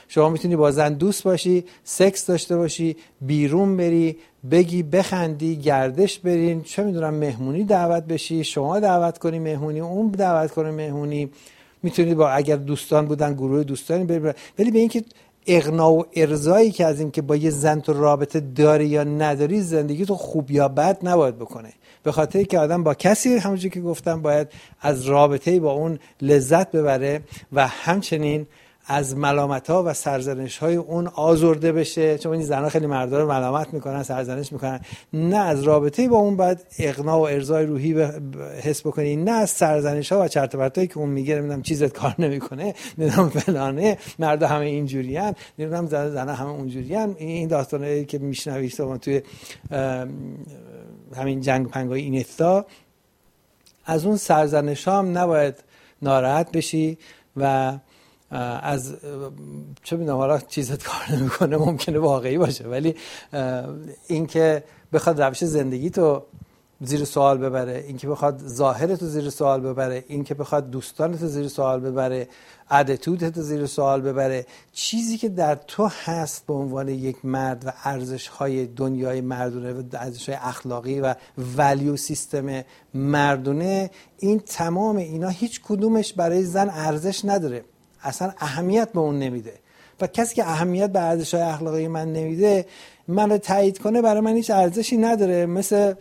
شما میتونی با زن دوست باشی، سکس داشته باشی، بیرون بری، بگی بخندی، گردش برین، چه میدونم مهمونی دعوت بشی، شما دعوت کنی مهمونی، اون دعوت کنه مهمونی، میتونید با اگر دوستان بودن گروه دوستانی برید. ولی به اینکه اغنا و ارضایی که از این که با یه زن تو رابطه داری یا نداری زندگی تو خوب یا بد نباید بکنه. به خاطر که آدم با کسی همونجوری که گفتم باید از رابطه با اون لذت ببره و همچنین از ملامت‌ها و سرزنش‌های اون آزرده بشه، چون این زن‌ها خیلی مردا رو ملامت میکنن، سرزنش میکنن. نه از رابطه با اون باید اغنا و ارضای روحی حس بکنی، نه از سرزنش‌ها و چرت و پرتایی که اون میگه نمیدونم چیزت کار نمیکنه، نمیدونم فلانه، مردا همه اینجوریان، نمیدونم زن‌ها همه اونجوریان. این داستانایی که میشنوید شما توی همین جنگ پنگای اینستا، از اون سرزنش‌ها هم نباید ناراحت بشی و از چه میدونم حالا چیزت کار نمیکنه ممکنه واقعی باشه، ولی اینکه بخواد روش زندگی تو زیر سوال ببره، اینکه بخواد ظاهرت رو زیر سوال ببره، اینکه بخواد دوستانت رو زیر سوال ببره، اتیتودت رو زیر سوال ببره، چیزی که در تو هست به عنوان یک مرد و ارزش‌های دنیای مردونه و ارزش‌های اخلاقی و ولیو سیستم مردونه، این تمام اینا هیچ کدومش برای زن ارزش نداره، اصلا اهمیت به اون نمیده. و کسی که اهمیت به ارزش‌های اخلاقی من نمیده، منو تایید کنه برای من هیچ ارزشی نداره. مثل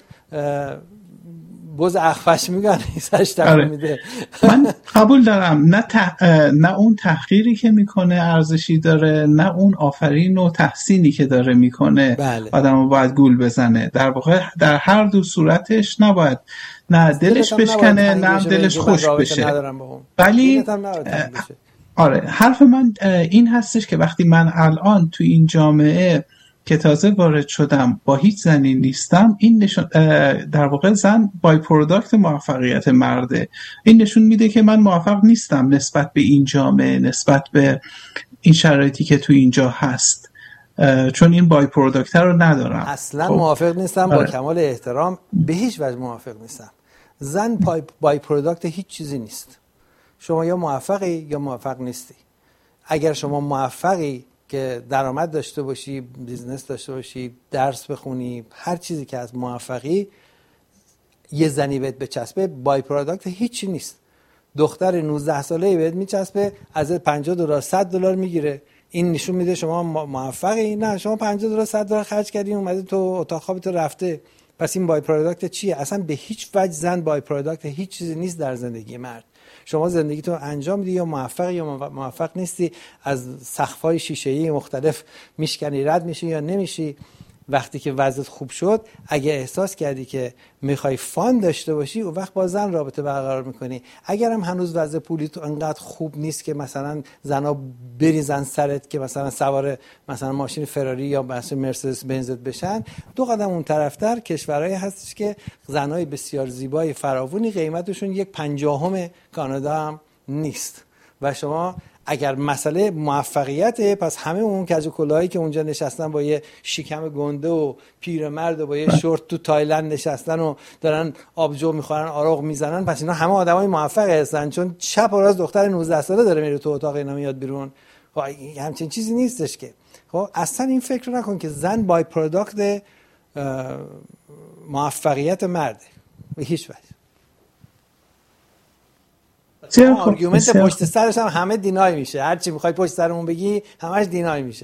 بز اخفش میگن سرش تکون میده. من قبول دارم نه اون تحقیری که میکنه ارزشی داره، نه اون آفرین و تحسینی که داره میکنه آدمو باید گول بزنه. در واقع در هر دو صورتش نباید نه دلش بشکنه نه دلش خوش بشه. ولی آره حرف من این هستش که وقتی من الان تو این جامعه که تازه وارد شدم با هیچ زنی نیستم، این نشون در واقع زن بای پروداکت موفقیت مرده. این نشون میده که من موفق نیستم نسبت به این جامعه، نسبت به این شرایطی که تو اینجا هست، چون این بای پروداکت رو ندارم. اصلا موافق نیستم. با کمال احترام به هیچ وجه موافق نیستم. زن بای پروداکت هیچ چیزی نیست. شما یا موفقی یا موفق نیستی. اگر شما موفقی که درآمد داشته باشی، بیزنس داشته باشی، درس بخونی، هر چیزی که از موفقی یه زنی بهت بچسبه، بای پروداکت هیچی نیست. دختر 19 ساله‌ای بهت میچسبه، از $50 $100 میگیره. این نشون میده شما موفقی؟ نه، شما $50 $100 خرج کردین اومده تو اتاق خوابت رفته. پس این بای پروداکت چیه؟ اصلا به هیچ وجه زن بای پروداکت هیچ چیزی نیست در زندگی مرد. شما زندگیتو انجام میدی، یا موفقی یا موفق نیستی، از سقف‌های شیشه‌ای مختلف میشکنی، رد میشی یا نمیشی. وقتی که وضعیت خوب شد، اگه احساس کردی که میخوای فان داشته باشی، اون وقت با زن رابطه برقرار میکنی. اگر هم هنوز وضع پولی تو انقدر خوب نیست که مثلا زنا بریزن سرت که مثلا سوار مثلا ماشین فراری یا مثلا مرسدس بنزت بشن، 2 قدم اون طرفتر کشورهایی هستش که زنای بسیار زیبای فراوونی قیمتشون 1/50 کانادا هم نیست. و شما اگر مسئله موفقیته، پس همه اون کج و کلاهایی که اونجا نشستن با یه شکم گنده و پیرمرد و با یه شورت تو تایلند نشستن و دارن آبجو میخورن، آروغ میزنن، پس اینا همه آدمای موفقی هستن، چون چپ و راست دختر 19 ساله داره میره تو اتاق اینا میاد بیرون. همچین چیزی نیستش که. خب اصلا این فکر نکن که زن بای پروداکت موفقیت مرده به هیچ وجه. آرگومنت پشت سرش هم همه دینای میشه. هر چی میخوای پشت سرمون بگی همش دینای میشه.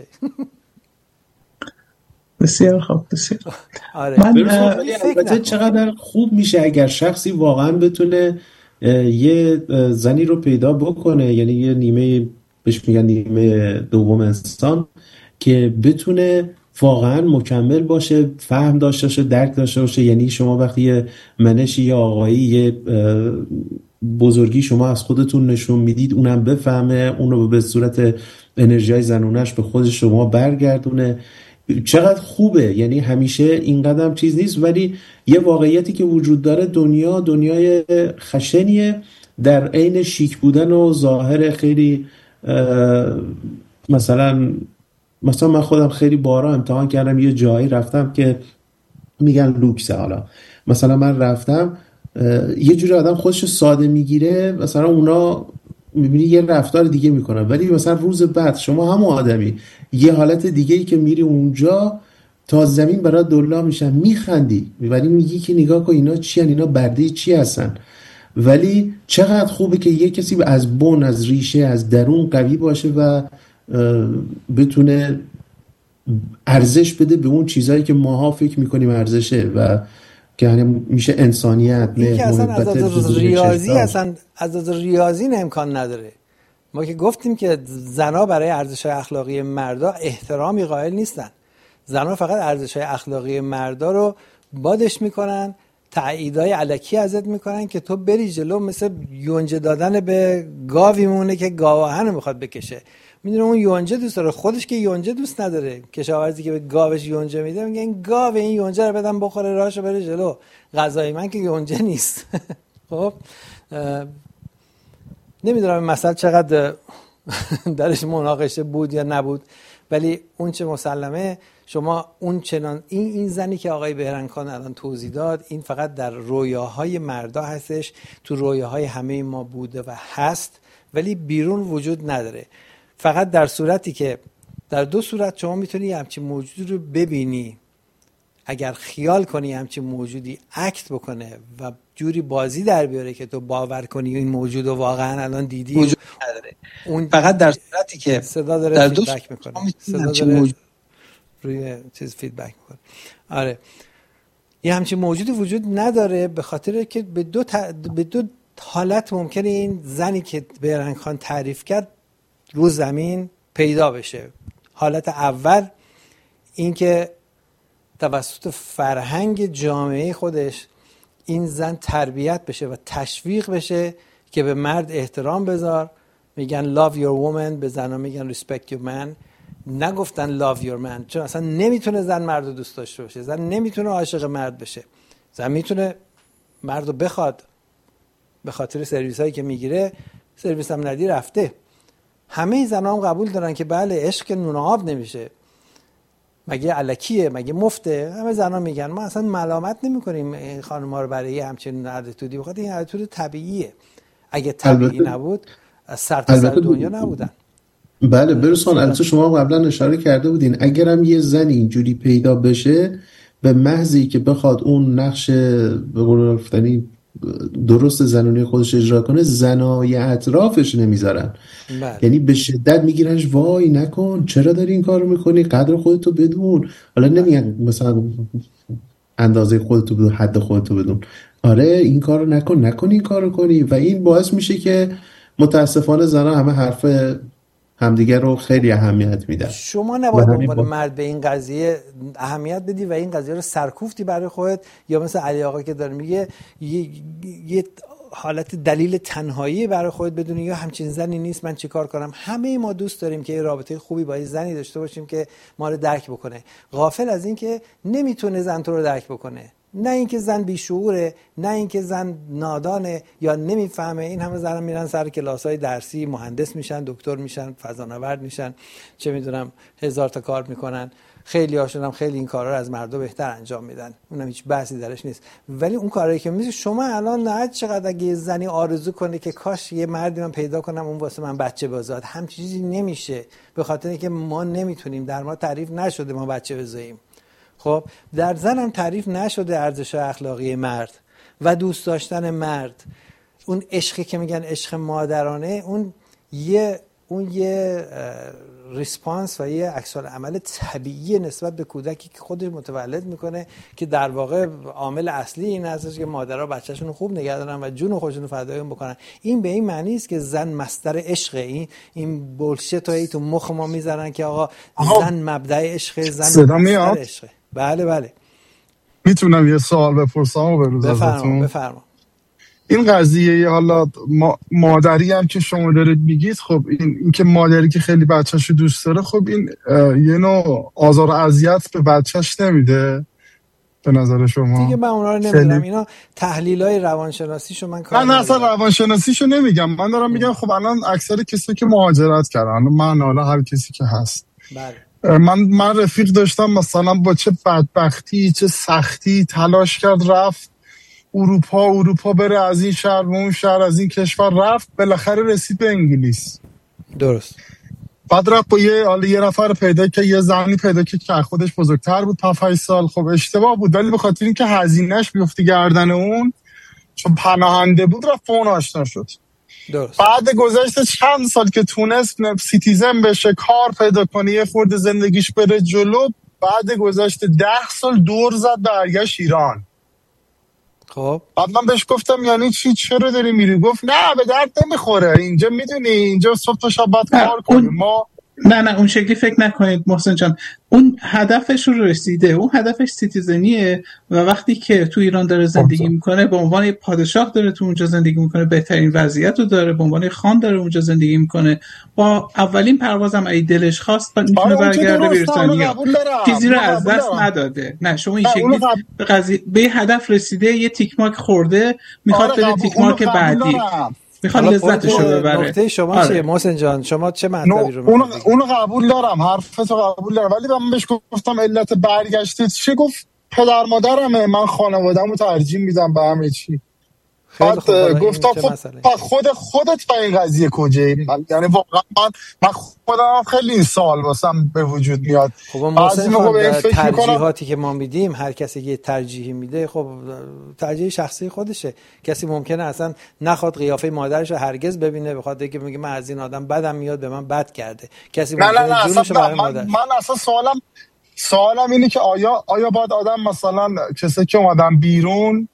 بسیار خوب، بسیار. آره. البته چقدر خوب میشه اگر شخصی واقعا بتونه یه زنی رو پیدا بکنه، یعنی یه نیمه، بهش میگن نیمه دوم انسان، که بتونه واقعا مکمل باشه، فهم داشته باشه، درک داشته باشه. یعنی شما وقتی یه منشی یا آقایی یه بزرگی شما از خودتون نشون میدید، اونم بفهمه، اونو به صورت انرژی زنونش به خود شما برگردونه. چقدر خوبه. یعنی همیشه این قدم چیز نیست، ولی یه واقعیتی که وجود داره، دنیای خشنیه در عین شیک بودن و ظاهر خیلی مثلا من خودم خیلی بارا امتحان کردم، یه جایی رفتم که میگن لوکسه. حالا مثلا من رفتم، یه جوری آدم خودشو ساده میگیره، مثلا اونا میبینی یه رفتار دیگه میکنن، ولی مثلا روز بعد شما همون آدمی یه حالت دیگه ای که میری اونجا تا زمین برات دلا میشن، میخندی، ولی میگی که نگاه کن اینا چی هن، اینا برده چی هستن. ولی چقدر خوبه که یه کسی از بن، از ریشه، از درون قوی باشه و بتونه ارزش بده به اون چیزایی که ماها فکر میکنیم ارزشه و که میشه انسانیت. این که اصلا از ریاضی از ریاضی امکان نداره. ما که گفتیم که زنا برای ارزش‌های اخلاقی مردا احترامی قائل نیستن. زنا فقط ارزش‌های اخلاقی مردا رو بادش میکنن، تاییدای الکی ازت میکنن که تو بری جلو، مثل یونجه دادن به گاوی مونه که گاواهن میخواد بکشه. میدونه اون یونجه دوست داره، خودش که یونجه دوست نداره. کشاورزی که به گاوش یونجه میده میگه این گاو این یونجه رو بدم بخوره راهشو بره جلو، غذای من که یونجه نیست. خب نمیدونم این مسئله چقدر درش مناقشه بود یا نبود، ولی اون چه مسلمه شما اون چنان این زنی که آقای بهرنگخان الان توضیح داد، این فقط در رویاهای مردا هستش، تو رویاهای همه ما بوده و هست، ولی بیرون وجود نداره. فقط در صورتی که در دو صورت شما میتونی همچین موجودی رو ببینی، اگر خیال کنی همچین موجودی اکت بکنه و جوری بازی در بیاره که تو باور کنی این موجود رو واقعا الان دیدی، وجود نداره. اون فقط در صورتی که صدا داره در فیدبک میکنه، صدا داره روی چیز فیدبک میکنه. آره یه همچین موجودی وجود نداره، به خاطر که به دو حالت ممکنه این زنی که بهرنگخان تعریف کرد رو زمین پیدا بشه. حالت اول این که توسط فرهنگ جامعه خودش این زن تربیت بشه و تشویق بشه که به مرد احترام بذار، میگن love your woman، به زنها میگن respect your man، نگفتن love your man، چون اصلا نمیتونه زن مرد رو دوست داشته باشه، زن نمیتونه عاشق مرد بشه، زن میتونه مرد رو بخواد، به خاطر سرویس هایی که میگیره، سرویس هم ندی رفته. همه زنها هم قبول دارن که بله عشق نون آب نمیشه، مگه الکیه، مگه مفته. همه زنها میگن، ما اصلا ملامت نمیکنیم این خانم‌ها رو برای همچین اتیتودی، بخاطر این اتیتود طبیعیه. اگه طبیعی نبود از سر تا سر دنیا نبودن. بله برسان، البته شما قبلا اشاره کرده بودین اگرم یه زن اینجوری پیدا بشه، به محضی که بخواد اون نقش به قول گفتنی درست زنونی خودش اجرا کنه، زنای اطرافش نمیذارن. یعنی به شدت میگیرنش، وای نکن، چرا داری این کارو میکنی، قدر خودتو بدون. حالا نمیگن مثلا اندازه خودتو بدون، حد خودتو بدون، آره این کارو نکن این کارو کنی. و این باعث میشه که متاسفانه زنها همه حرف همدیگر رو خیلی اهمیت میدن. شما نباید عنوان مرد به این قضیه اهمیت بدی و این قضیه رو سرکوفتی برای خودت، یا مثل علی آقا که داره میگه یه حالت دلیل تنهایی برای خودت بدونی یا همچین زنی نیست من چیکار کنم. همه ما دوست داریم که یه رابطه خوبی با یه زنی داشته باشیم که ما رو درک بکنه، غافل از این که نمیتونه زن تو رو درک بکنه. نه اینکه زن بیشعوره، نه اینکه زن نادانه یا نمیفهمه. این همه زنان میرن سر کلاس‌های درسی، مهندس میشن، دکتر میشن، فضانورد میشن، چه میدونم هزار تا کار میکنن. خیلی هاشون هم خیلی این کارا رو از مردم بهتر انجام میدن، اونم هیچ بحثی درش نیست. ولی اون کارایی که میشه شما الان نه چقدر اگه زنی آرزو کنه که کاش یه مردی من پیدا کنم اون واسه من بچه بزاد، هم چیزی نمیشه، به خاطر اینکه ما نمیتونیم، در ما تعریف نشده ما بچه بزاییم. خب در زن هم تعریف نشده ارزش اخلاقی مرد و دوست داشتن مرد. اون عشقی که میگن عشق مادرانه، اون یه ریسپانس و یه عکس العمل طبیعی نسبت به کودکی که خودش متولد میکنه، که در واقع عامل اصلی این هستش که مادرها بچه‌شون رو خوب نگه دارن و جون خودشون رو فدای اون بکنن. این به این معنی است که زن مصدر عشقه. این بولشت هایی تو مخ ما میذارن که آقا زن مبدأ عشق، زن مصدر عشقه. بله میتونم یه سوال بپرسم و بروز ازتون؟ بفرما. این قضیه حالا مادری هم که شما دارید میگید، خب این که مادری که خیلی بچه‌شو دوست داره، خب این یه نوع آزار و اذیت به بچه‌ش نمیده به نظر شما؟ دیگه من اونا رو نمیدونم، اینا تحلیلای روانشناسیشو من کار من اصلا روانشناسیشو نمیگم، من دارم میگم خب الان اکثر کسی که مهاجرت کردن، من حالا هر کسی که هست، بله من رفیق داشتم مثلا با چه بدبختی چه سختی تلاش کرد رفت اروپا بره، از این شهر به اون شهر، از این کشور رفت، بالاخره رسید به انگلیس. درست. بعد رفت با یه نفر پیدا که یه زنی پیدا که خودش بزرگتر بود 5 سال. خب اشتباه بود، ولی به خاطر اینکه هزینه‌اش بیفته گردن اون، چون پناهنده بود، رفت اون آشنا شد. درست. بعد گذشته چند سال که تونست سیتیزن بشه، کار پیدا کنه، یه خورده زندگیش بره جلو، بعد گذشته 10 سال دور زد برگشت ایران. خب بعد من بهش گفتم یعنی چی، چرا داری میری؟ گفت نه به درد نمیخوره، اینجا میدونی اینجا صبح تا شب باید کار کنیم ما. نه اون شکلی فکر نکنید محسن جان، اون هدفش رو رسیده، اون هدفش سیتیزنیه و وقتی که تو ایران داره زندگی میکنه به عنوان پادشاه داره تو اونجا زندگی میکنه، بهترین وضعیت رو داره، به عنوان خان داره اونجا زندگی میکنه، با اولین پروازم اگه دلش خواست میتونه برگرده بریتانیا، چیزی رو از دست نداده. نه شما این شکلی به قضیه به هدف رسیده، یه تیک مارک خورده، میخواد بره تیک مارک بعدی، میخواد لذتش رو ببره. نکته شما چیه محسن جان؟ شما چه مطلبی رو میگید؟ اونو قبول دارم، حرفتو قبول دارم، ولی من بهش گفتم علت برگشتت چه؟ گفت پدر مادرمه، من خانواده‌مو ترجیح میدم به همه چی. بعد گفتم خودت با این قضیه کجایی؟ یعنی واقعا من خودم خیلی این سوال واسم به وجود میاد. خب ترجیحاتی که ما میدیم، هر کسی که ترجیحی میده خب ترجیح شخصی خودشه. کسی ممکنه اصلا نخواد قیافه مادرش رو هرگز ببینه، بخواد که میگه من از این آدم بدم میاد، به من بد کرده. کسی ممکنه جونش رو برای مادرش. من اصلا سوالم اینه که آیا باید آدم مثلا کسی که اومدن بیرون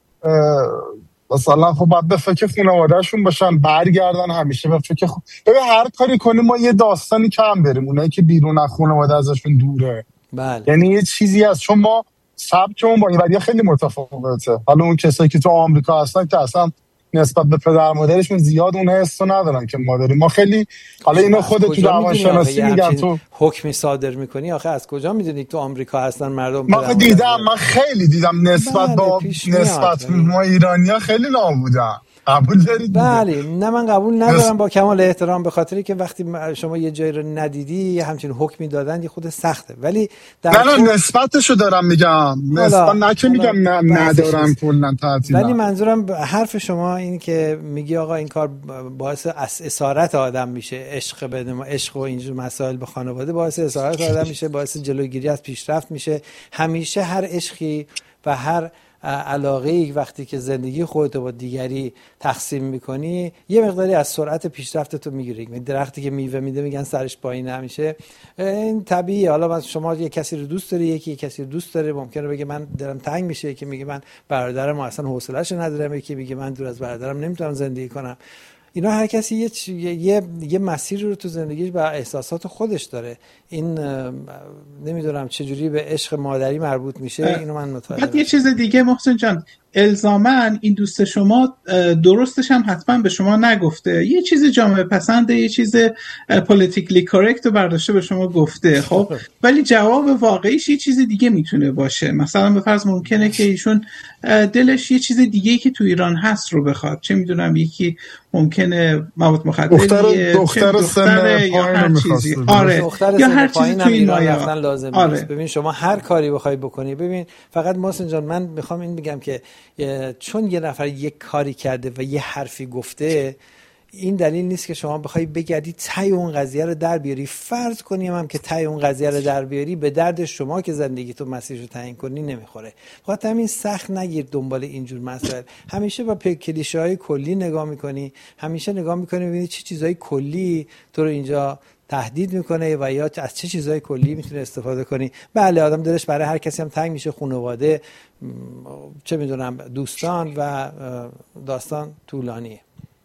مثلا خب باید به فکر خانواده‌شون باشن، برگردن همیشه به فکر ببین هر کاری کنیم ما یه داستانی کم بریم، اونایی که بیرون از خانواده ازشون دوره. بله. یعنی یه چیزی هست، چون ما سبکمون با این وریا خیلی متفاوته. حالا اون کسایی که تو آمریکا هستن که اصلا نسبت به پدر مادرشون زیاد اون حسو ندارن که ما داریم. ما خیلی حالا اینو خودت تو روانشناسی میگن تو حکمی صادر میکنی، آخه از کجا میدونی تو آمریکا هستن مردم؟ من خیلی دیدم نسبت با نسبت ما ایرانی‌ها خیلی نابودن. قبول دارید؟ بله. نه من قبول ندارم با کمال احترام، به خاطری که وقتی شما یه جایی رو ندیدی همچین حکمی دادن یه خود سخته. ولی نه نسبتشو دارم میگم، نسبت نه که میگم ندارم کلا تعطیل. ولی منظورم حرف شما این که میگی آقا این کار باعث اسارت آدم میشه، عشق و اینجور مسائل به خانواده باعث اسارت آدم میشه، باعث جلوگیری از پیشرفت میشه. همیشه هر عشقی و هر علاقه‌ای وقتی که زندگی خودت با دیگری تقسیم میکنی یه مقداری از سرعت پیشرفتت رو میگیری. درختی که میوه میده میگن سرش پایین همیشه، این طبیعیه. حالا شما یه کسی رو دوست داری، یکی کسی رو دوست داره، ممکنه بگه من دلم تنگ میشه، یکی میگه من برادرم اصلا حوصله‌اش ندارم، یکی میگه من دور از برادرم نمیتونم زندگی کنم. اینا هر کسی یه مسیر رو تو زندگیش با احساسات خودش داره. این نمیدونم چجوری به عشق مادری مربوط میشه، اینو من متوجه. بعد یه چیز دیگه محسن جان، الزاماً این دوست شما درستش هم حتما به شما نگفته، یه چیز جامعه پسنده، یه چیز پولیتیکلی کارکت رو برداشته به شما گفته، خب ولی جواب واقعیش یه چیز دیگه میتونه باشه. مثلا به فرض ممکنه که ایشون دلش یه چیز دیگه که تو ایران هست رو بخواد، چه میدونم یکی ممکنه مواد مخدر، دختر یا هر چیزی، آره یا هر چیزی تو این مایه لازم نیست. ببین شما هر کاری بخوای بکنی، ببین فقط محسن جان من میخوام این بگم که چون یه نفر یک کاری کرده و یه حرفی گفته، این دلیل نیست که شما بخوای بگردی ته اون قضیه رو در بیاری. فرض کنیم هم که ته اون قضیه رو در بیاری، به درد شما که زندگی تو مسیرش رو تعیین کنی نمیخوره. خاطر همین سخت نگیر دنبال اینجور مسائل. همیشه با کلیشه‌های کلی نگاه میکنی، همیشه نگاه میکنی ببینی چه چیزای کلی تو رو اینجا تهدید میکنه و یا از چه چیزای کلی میتونه استفاده کنی. بله آدم دلش برای هر کسی هم تنگ میشه، خانواده، چه میدونم دوستان و داستان طولانیه.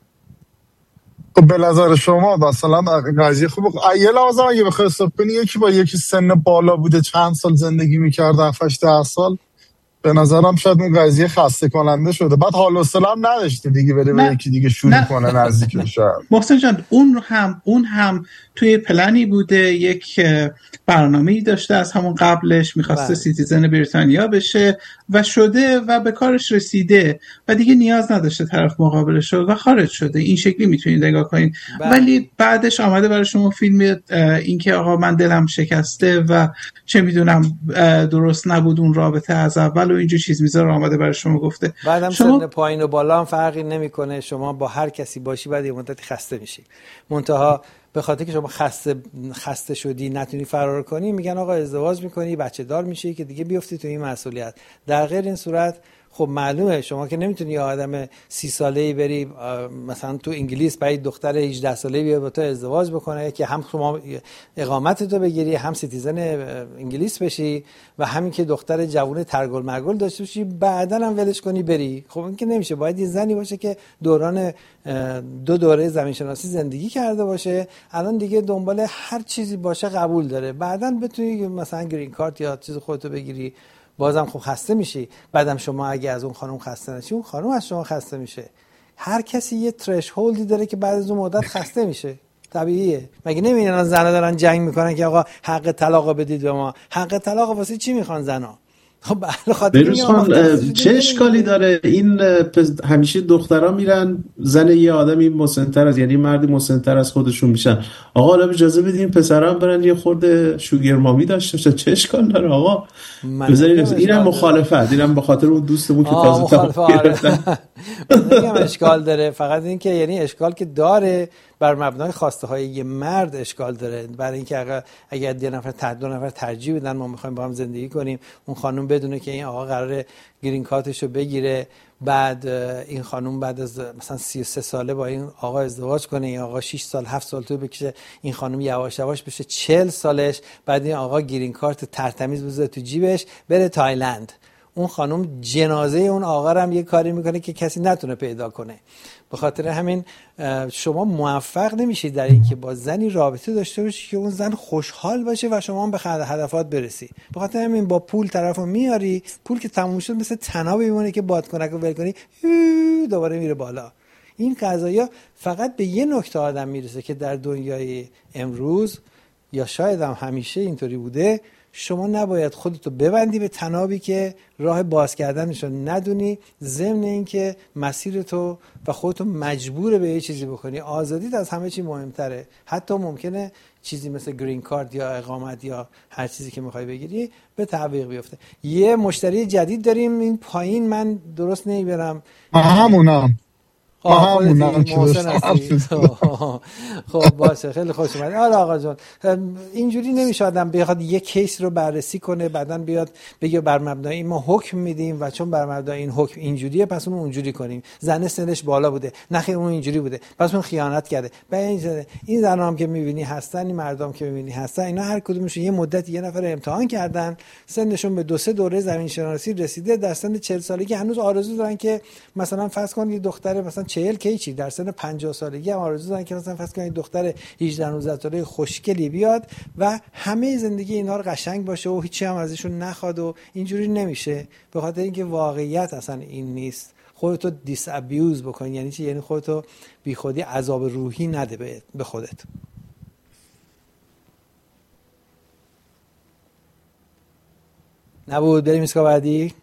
خب به نظر شما مثلا قضیه خوب یه لازم اگه بخوای حساب کنی یکی با یکی سن بالا بوده چند سال زندگی میکرده 7-8 سال، به نظرم شاید اون قضیه خسته کننده شده، بعد حال و سلام نداشته دیگه بره به یکی دیگه شروع کنه نزدیک بشه. محسن جان اون هم توی پلنی بوده، یک برنامه‌ای داشته از همون قبلش، می‌خواسته سیتیزن بریتانیا بشه و شده و به کارش رسیده و دیگه نیاز نداشته طرف مقابلش رو و خارج شده. این شکلی میتونید نگاه کنید. ولی بعدش آمده برای شما فیلم این که آقا من دلم شکسته و چه میدونم درست نبود اون رابطه از اول و اینجور چیز میذاره آماده برای شما گفته. بعدم شما سن پایین و بالا هم فرقی نمیکنه، شما با هر کسی باشی بعد یه مدتی خسته میشی. منتها به خاطر که شما خسته شدی نتونی فرار کنی، میگن آقا ازدواج میکنی بچه دار میشی که دیگه بیفتی تو این مسئولیت. در غیر این صورت خب معلومه شما که نمیتونی یه آدم 30 ساله‌ای بری مثلا تو انگلیس با دختر 18 ساله‌ای بیاد با تو ازدواج بکنه که هم شما اقامت تو بگیری، هم سیتیزن انگلیس بشی و همین که دختر جوون ترگل مرگل داشته باشی بعداً هم ولش کنی بری. خب این که نمیشه. باید یه زنی باشه که دوران 2 دوره زمین شناسی زندگی کرده باشه، الان دیگه دنبال هر چیزی باشه قبول داره، بعداً بتونی مثلا گرین کارت یا چیز خودتو بگیری. بازم خب خسته میشی. بعدم شما اگه از اون خانم خسته نشی، اون خانم از شما خسته میشه. هر کسی یه ترشهولدی داره که بعد از اون مدت خسته میشه. طبیعیه. مگه نمیبینن زنا دارن جنگ میکنن که آقا حق طلاق بدید به ما؟ حق طلاق واسه چی میخوان زنا؟ خب بروز خان چه اشکالی داره؟ این همیشه دخترها میرن زن یه آدمی مسن‌تر از، یعنی مردی مسن‌تر از خودشون میشن. آقا حالا اجازه بدین پسرا هم برن یه خورده شوگر مامی داشته باشن. چه اشکال داره آقا؟ بذارید اینم مخالفت، اینم به خاطر اون دوستمون که تازه طلاق گرفتن. میگم اشکال داره، فقط این که یعنی اشکال که داره بر مبنای خواسته های یه مرد اشکال داره. برای اینکه اگر 2 نفر ترجیح بدن ما میخوایم با هم زندگی کنیم، اون خانم بدونه که این آقا قراره گرین کارتشو بگیره، بعد این خانم بعد از مثلا 33 ساله با این آقا ازدواج کنه، این آقا 6 سال 7 سال تو بکشه، این خانم یواش یواش بشه 40 سالش، بعد این آقا گرین کارت ترتمیز بذاره تو جیبش بره تایلند. اون خانم جنازه اون آقا رو هم یه کاری میکنه که کسی نتونه پیدا کنه. به خاطر همین شما موفق نمیشید در این که با زنی رابطه داشته باشی که اون زن خوشحال باشه و شما هم به هدفات برسی. به خاطر همین با پول طرفو میاری، پول که تموم شد مثل طنابی میمونه که بادکنک رو ول کنی دوباره میره بالا. این قضایا فقط به یه نکته آدم میرسه که در دنیای امروز یا شاید هم همیشه اینطوری بوده، شما نباید خودتو ببندی به طنابی که راه باز کردنشو ندونی، ضمن این که مسیرتو و خودتو مجبور به یه چیزی بکنی. آزادیت از همه چی مهمتره. حتی ممکنه چیزی مثل گرین کارت یا اقامت یا هر چیزی که میخوای بگیری به تعویق بیفته. یه مشتری جدید داریم این پایین، من درست نمیبرم. همونم خب باشه، خیلی خوش اومدید. آره آقا جان، اینجوری نمیشه آدم بخواد یه کیس رو بررسی کنه بعداً بیاد بگه بر مبنای این ما حکم میدیم و چون بر مبنای این حکم اینجوریه پس اون اونجوری کنیم. زن سنش بالا بوده، نخیر اون اینجوری بوده پس اون خیانت کرده. این زنا هم که میبینی هستن، این مردم که میبینی هستن، اینا هر کدومشون یه مدت یه نفر امتحان کردن، سنشون به 2-3 دوره زمین شناسی رسیده، در سن 40 سالگی هنوز آرزو دارن که مثلا فرض کن یه دختر مثلا 40 کیچی در سن 50 سالگی هم آرزو دارن که مثلا فرض کنید دختر 18-19 ساله خوشگلی بیاد و همه زندگی اینا رو قشنگ باشه و هیچی هم ازشون نخواد و اینجوری نمیشه. به خاطر اینکه واقعیت اصلا این نیست. خودتو دیس ابیوز بکن. یعنی چی؟ یعنی خودتو بی خودی عذاب روحی نده به خودت. نبود بریم اسکا بعدی.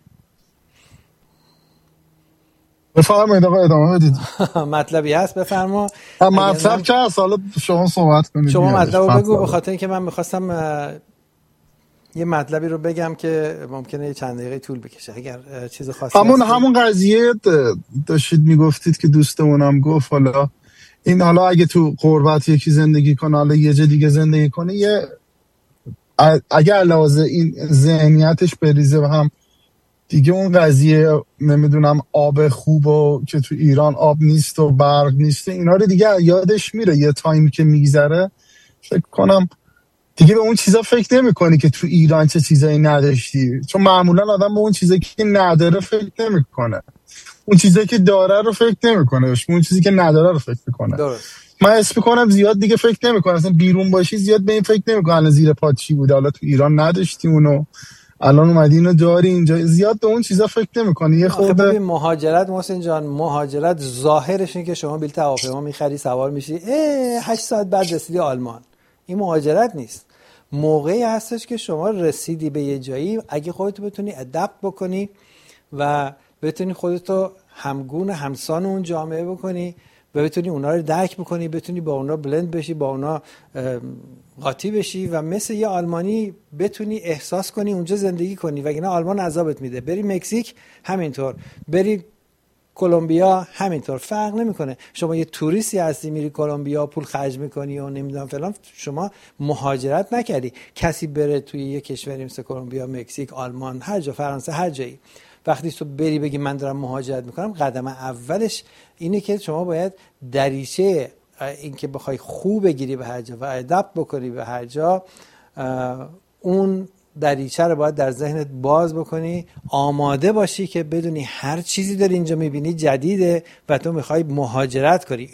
بفرمایید آقا ادامه بدید. مطلبی هست بفرما. مطلب چه از حالا شما صحبت کنید. شما مطلب بگو، به خاطر اینکه من میخواستم یه مطلبی رو بگم که ممکنه یه چند دقیقه طول بکشه اگر چیز خاصی همون قضیه داشتید میگفتید که دوستمونم گفت حالا این حالا اگه تو غربت یکی زندگی کنه حالا یه جا دیگه زندگی کنه، یه اگه لحاظ این ذهنیتش بریزه و هم دیگه اون قضیه نمیدونم آب خوب و که تو ایران آب نیست و برق نیست اینا رو دیگه یادش میره. یه تایمی که میگذره فکر کنم دیگه به اون چیزا فکر نمی‌کنی که تو ایران چه چیزایی نداشتی، چون معمولا آدم به اون چیزایی که نداره فکر نمی‌کنه، اون چیزایی که داره رو فکر نمی‌کنه، اون چیزی که نداره رو فکر می‌کنه. من اسم می‌کنم زیاد دیگه فکر نمی‌کنم، اصلا بیرون باشی زیاد به این فکر نمی‌کنی الان زیر پات چی بوده، حالا تو ایران نداشتی اونو الان اومدی اینو داری اینجا، زیاد به اون چیزا فکر نمی‌کنی. یه خورده مهاجرت محسن جان، مهاجرت ظاهرش اینه که شما بلیط هواپیما می‌خری سوار میشی 8 ساعت بعد رسیدی آلمان. این مهاجرت نیست. موقعی هستش که شما رسیدی به یه جایی، اگه خودتو بتونی ادپت بکنی و بتونی خودتو همگون همسان اون جامعه بکنی و بتونی اونا رو درک بکنی، بتونی با اونا بلند بشی، با اونا قاطی بشی و مثل یه آلمانی بتونی احساس کنی اونجا زندگی کنی، وگرنه آلمان عذابت میده. بری مکزیک همینطور، بری کلمبیا همینطور، فرق نمیکنه. شما یه توریستی هستی میری کلمبیا پول خرج میکنی و نمیدونم فلان، شما مهاجرت نکردی. کسی بره توی یه کشوری مثل کلمبیا، مکزیک، آلمان، هر جا، فرانسه، هر جایی، وقتی تو بری بگی من دارم مهاجرت میکنم، قدم اولش اینه که شما باید دریچه این که بخوای خوب بگیری به هر جا و ادپت بکنی به هر جا، اون دریچه رو باید در ذهنت باز بکنی، آماده باشی که بدونی هر چیزی داری اینجا میبینی جدیده و تو میخوای مهاجرت کنی.